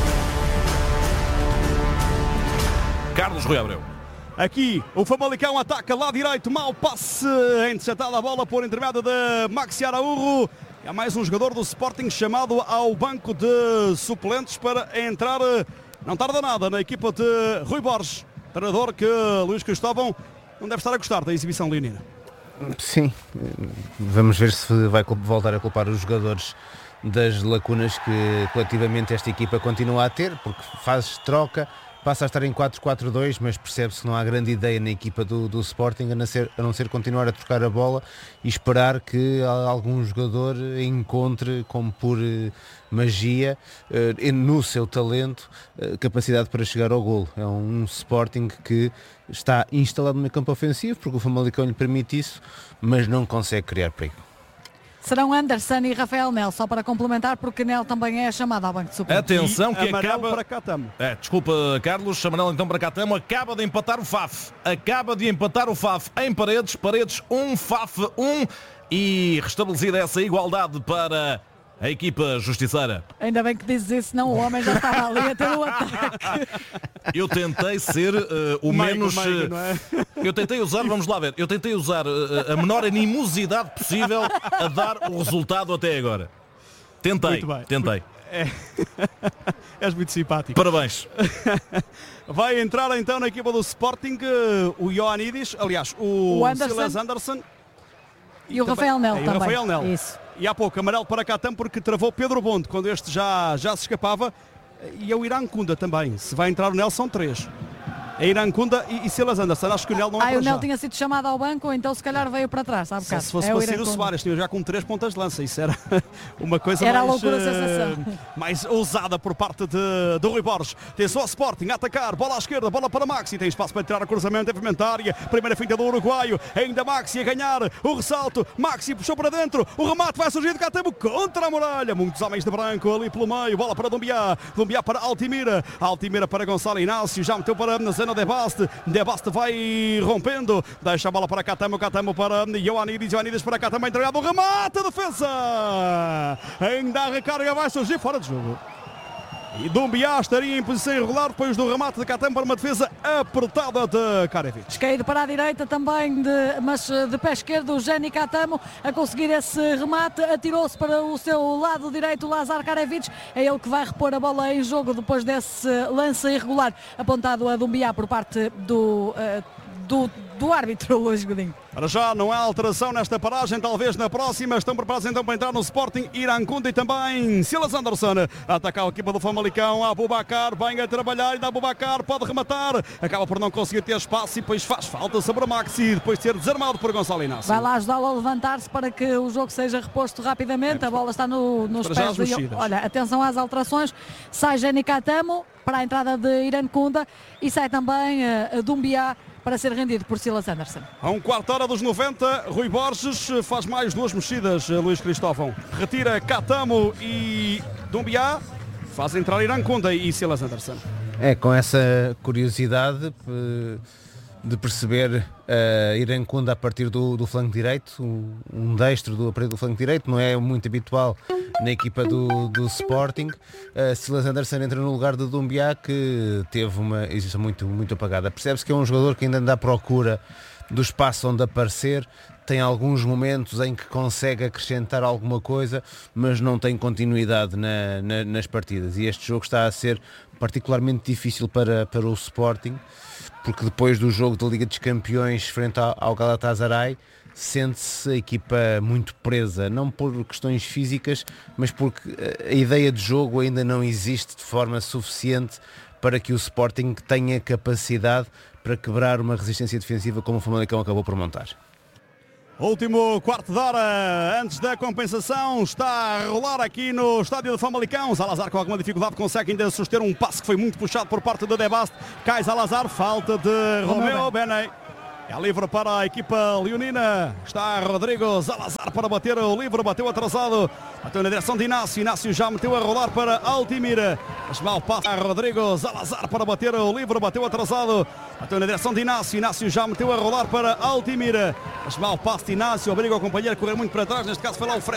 Carlos Rui Abreu. Aqui o Famalicão ataca lá direito, mau passe, interceptada a bola por intermédio de Maxi Araújo. Há mais um jogador do Sporting chamado ao banco de suplentes para entrar, não tarda nada, na equipa de Rui Borges, treinador que Luís Cristóvão não deve estar a gostar da exibição leonina. Sim, vamos ver se vai voltar a culpar os jogadores das lacunas que coletivamente esta equipa continua a ter, porque faz troca, passa a estar em 4-4-2, mas percebe-se que não há grande ideia na equipa do Sporting, a não ser continuar a trocar a bola e esperar que algum jogador encontre, como por magia, no seu talento, capacidade para chegar ao golo. É um Sporting que está instalado no meio campo ofensivo, porque o Famalicão lhe permite isso, mas não consegue criar perigo. Serão Anderson e Rafael Nel, só para complementar, porque Nel também é chamado ao banco de suplentes. Atenção que amarelo acaba... para Catamo. Desculpa, Carlos, amarelo então para Catamo. Acaba de empatar o FAF. Em Paredes. Paredes 1, FAF 1. E restabelecida essa igualdade para a equipa justiceira. Ainda bem que dizes isso, senão o homem já estava ali a ter o ataque. Eu tentei ser o menos... não é? Eu tentei usar, vamos lá ver, a menor animosidade possível a dar o resultado até agora. Tentei. És muito simpático. Parabéns. Vai entrar então na equipa do Sporting o Ioannidis, aliás, o Silas Anderson. E o Rafael Nel também. Rafael Nel. Isso. E há pouco, amarelo para Catamo porque travou Pedro Bondo, quando este já se escapava. E é o Irancunda também. Se vai entrar o Nel, são 3. É Irancunda e Silas Anderson. Acho que o Nel não é o Nel tinha sido chamado ao banco, então se calhar veio para trás, sabe? Se fosse para sair o Soares, tinha já com 3 pontas de lança. Isso era uma coisa era mais ousada por parte do Rui Borges. Tem só o Sporting a atacar, bola à esquerda, bola para Maxi, tem espaço para tirar a cruzamento, é área, primeira finta do uruguaio, ainda Maxi a ganhar o ressalto, Maxi puxou para dentro, o remate vai surgir de Catamo contra a muralha, muitos homens de branco ali pelo meio, bola para Doumbia para Altimira para Gonçalo Inácio, já meteu para na zona de Baste vai rompendo, deixa a bola para Catamo para Ioannidis para Catamo, entregado o remate, a defesa, ainda a recarga vai surgir fora de jogo. E Doumbia estaria em posição irregular depois do remate de Catamo para uma defesa apertada de Karevic. Caído para a direita também, mas de pé esquerdo, o Jenny Catamo a conseguir esse remate, atirou-se para o seu lado direito, Lazar Karevic, é ele que vai repor a bola em jogo depois desse lance irregular apontado a Doumbia por parte do árbitro Luís Godinho. Para já não há alteração nesta paragem, talvez na próxima. Estão preparados então para entrar no Sporting Irancunda e também Silas Anderson. Atacar a equipa do Famalicão, Aboubakar, vem a trabalhar e Aboubakar pode rematar. Acaba por não conseguir ter espaço e depois faz falta sobre a Maxi, depois de ser desarmado por Gonçalo Inácio. Vai lá ajudá-lo a levantar-se para que o jogo seja reposto rapidamente. A bola está nos pés. Olha, atenção às alterações. Sai Jenny Catamo para a entrada de Irancunda e sai também Doumbia para ser rendido por Silas Anderson. A um quarto hora dos 90, Rui Borges faz mais 2 mexidas, Luís Cristóvão. Retira Catamo e Doumbia, faz entrar Irancunda e Silas Anderson. Com essa curiosidade, de perceber Irancunda a partir do flanco direito, um destro a partir do flanco direito, não é muito habitual na equipa do Sporting. Silas Anderson entra no lugar de Doumbia, que teve uma exibição muito apagada. Percebe-se que é um jogador que ainda anda à procura do espaço onde aparecer, tem alguns momentos em que consegue acrescentar alguma coisa, mas não tem continuidade nas partidas, e este jogo está a ser particularmente difícil para o Sporting, porque depois do jogo da Liga dos Campeões frente ao Galatasaray, sente-se a equipa muito presa, não por questões físicas, mas porque a ideia de jogo ainda não existe de forma suficiente para que o Sporting tenha capacidade para quebrar uma resistência defensiva como o Famalicão acabou por montar. Último quarto de hora antes da compensação, está a rolar aqui no estádio de Famalicão. Salazar com alguma dificuldade consegue ainda suster um passe que foi muito puxado por parte do Debast. Cai Salazar, falta de Romeu Beney. É livre para a equipa leonina. Está Rodrigo Salazar para bater o livre, bateu atrasado. Bateu na direção de Inácio. Inácio já meteu a rolar para Altimira. Mas mal passa a Rodrigo Salazar para bater o livre, bateu atrasado. Bateu na direção de Inácio. Inácio já meteu a rolar para Altimira. Mas mal passa de Inácio, obriga o companheiro a correr muito para trás. Neste caso foi lá o Fred.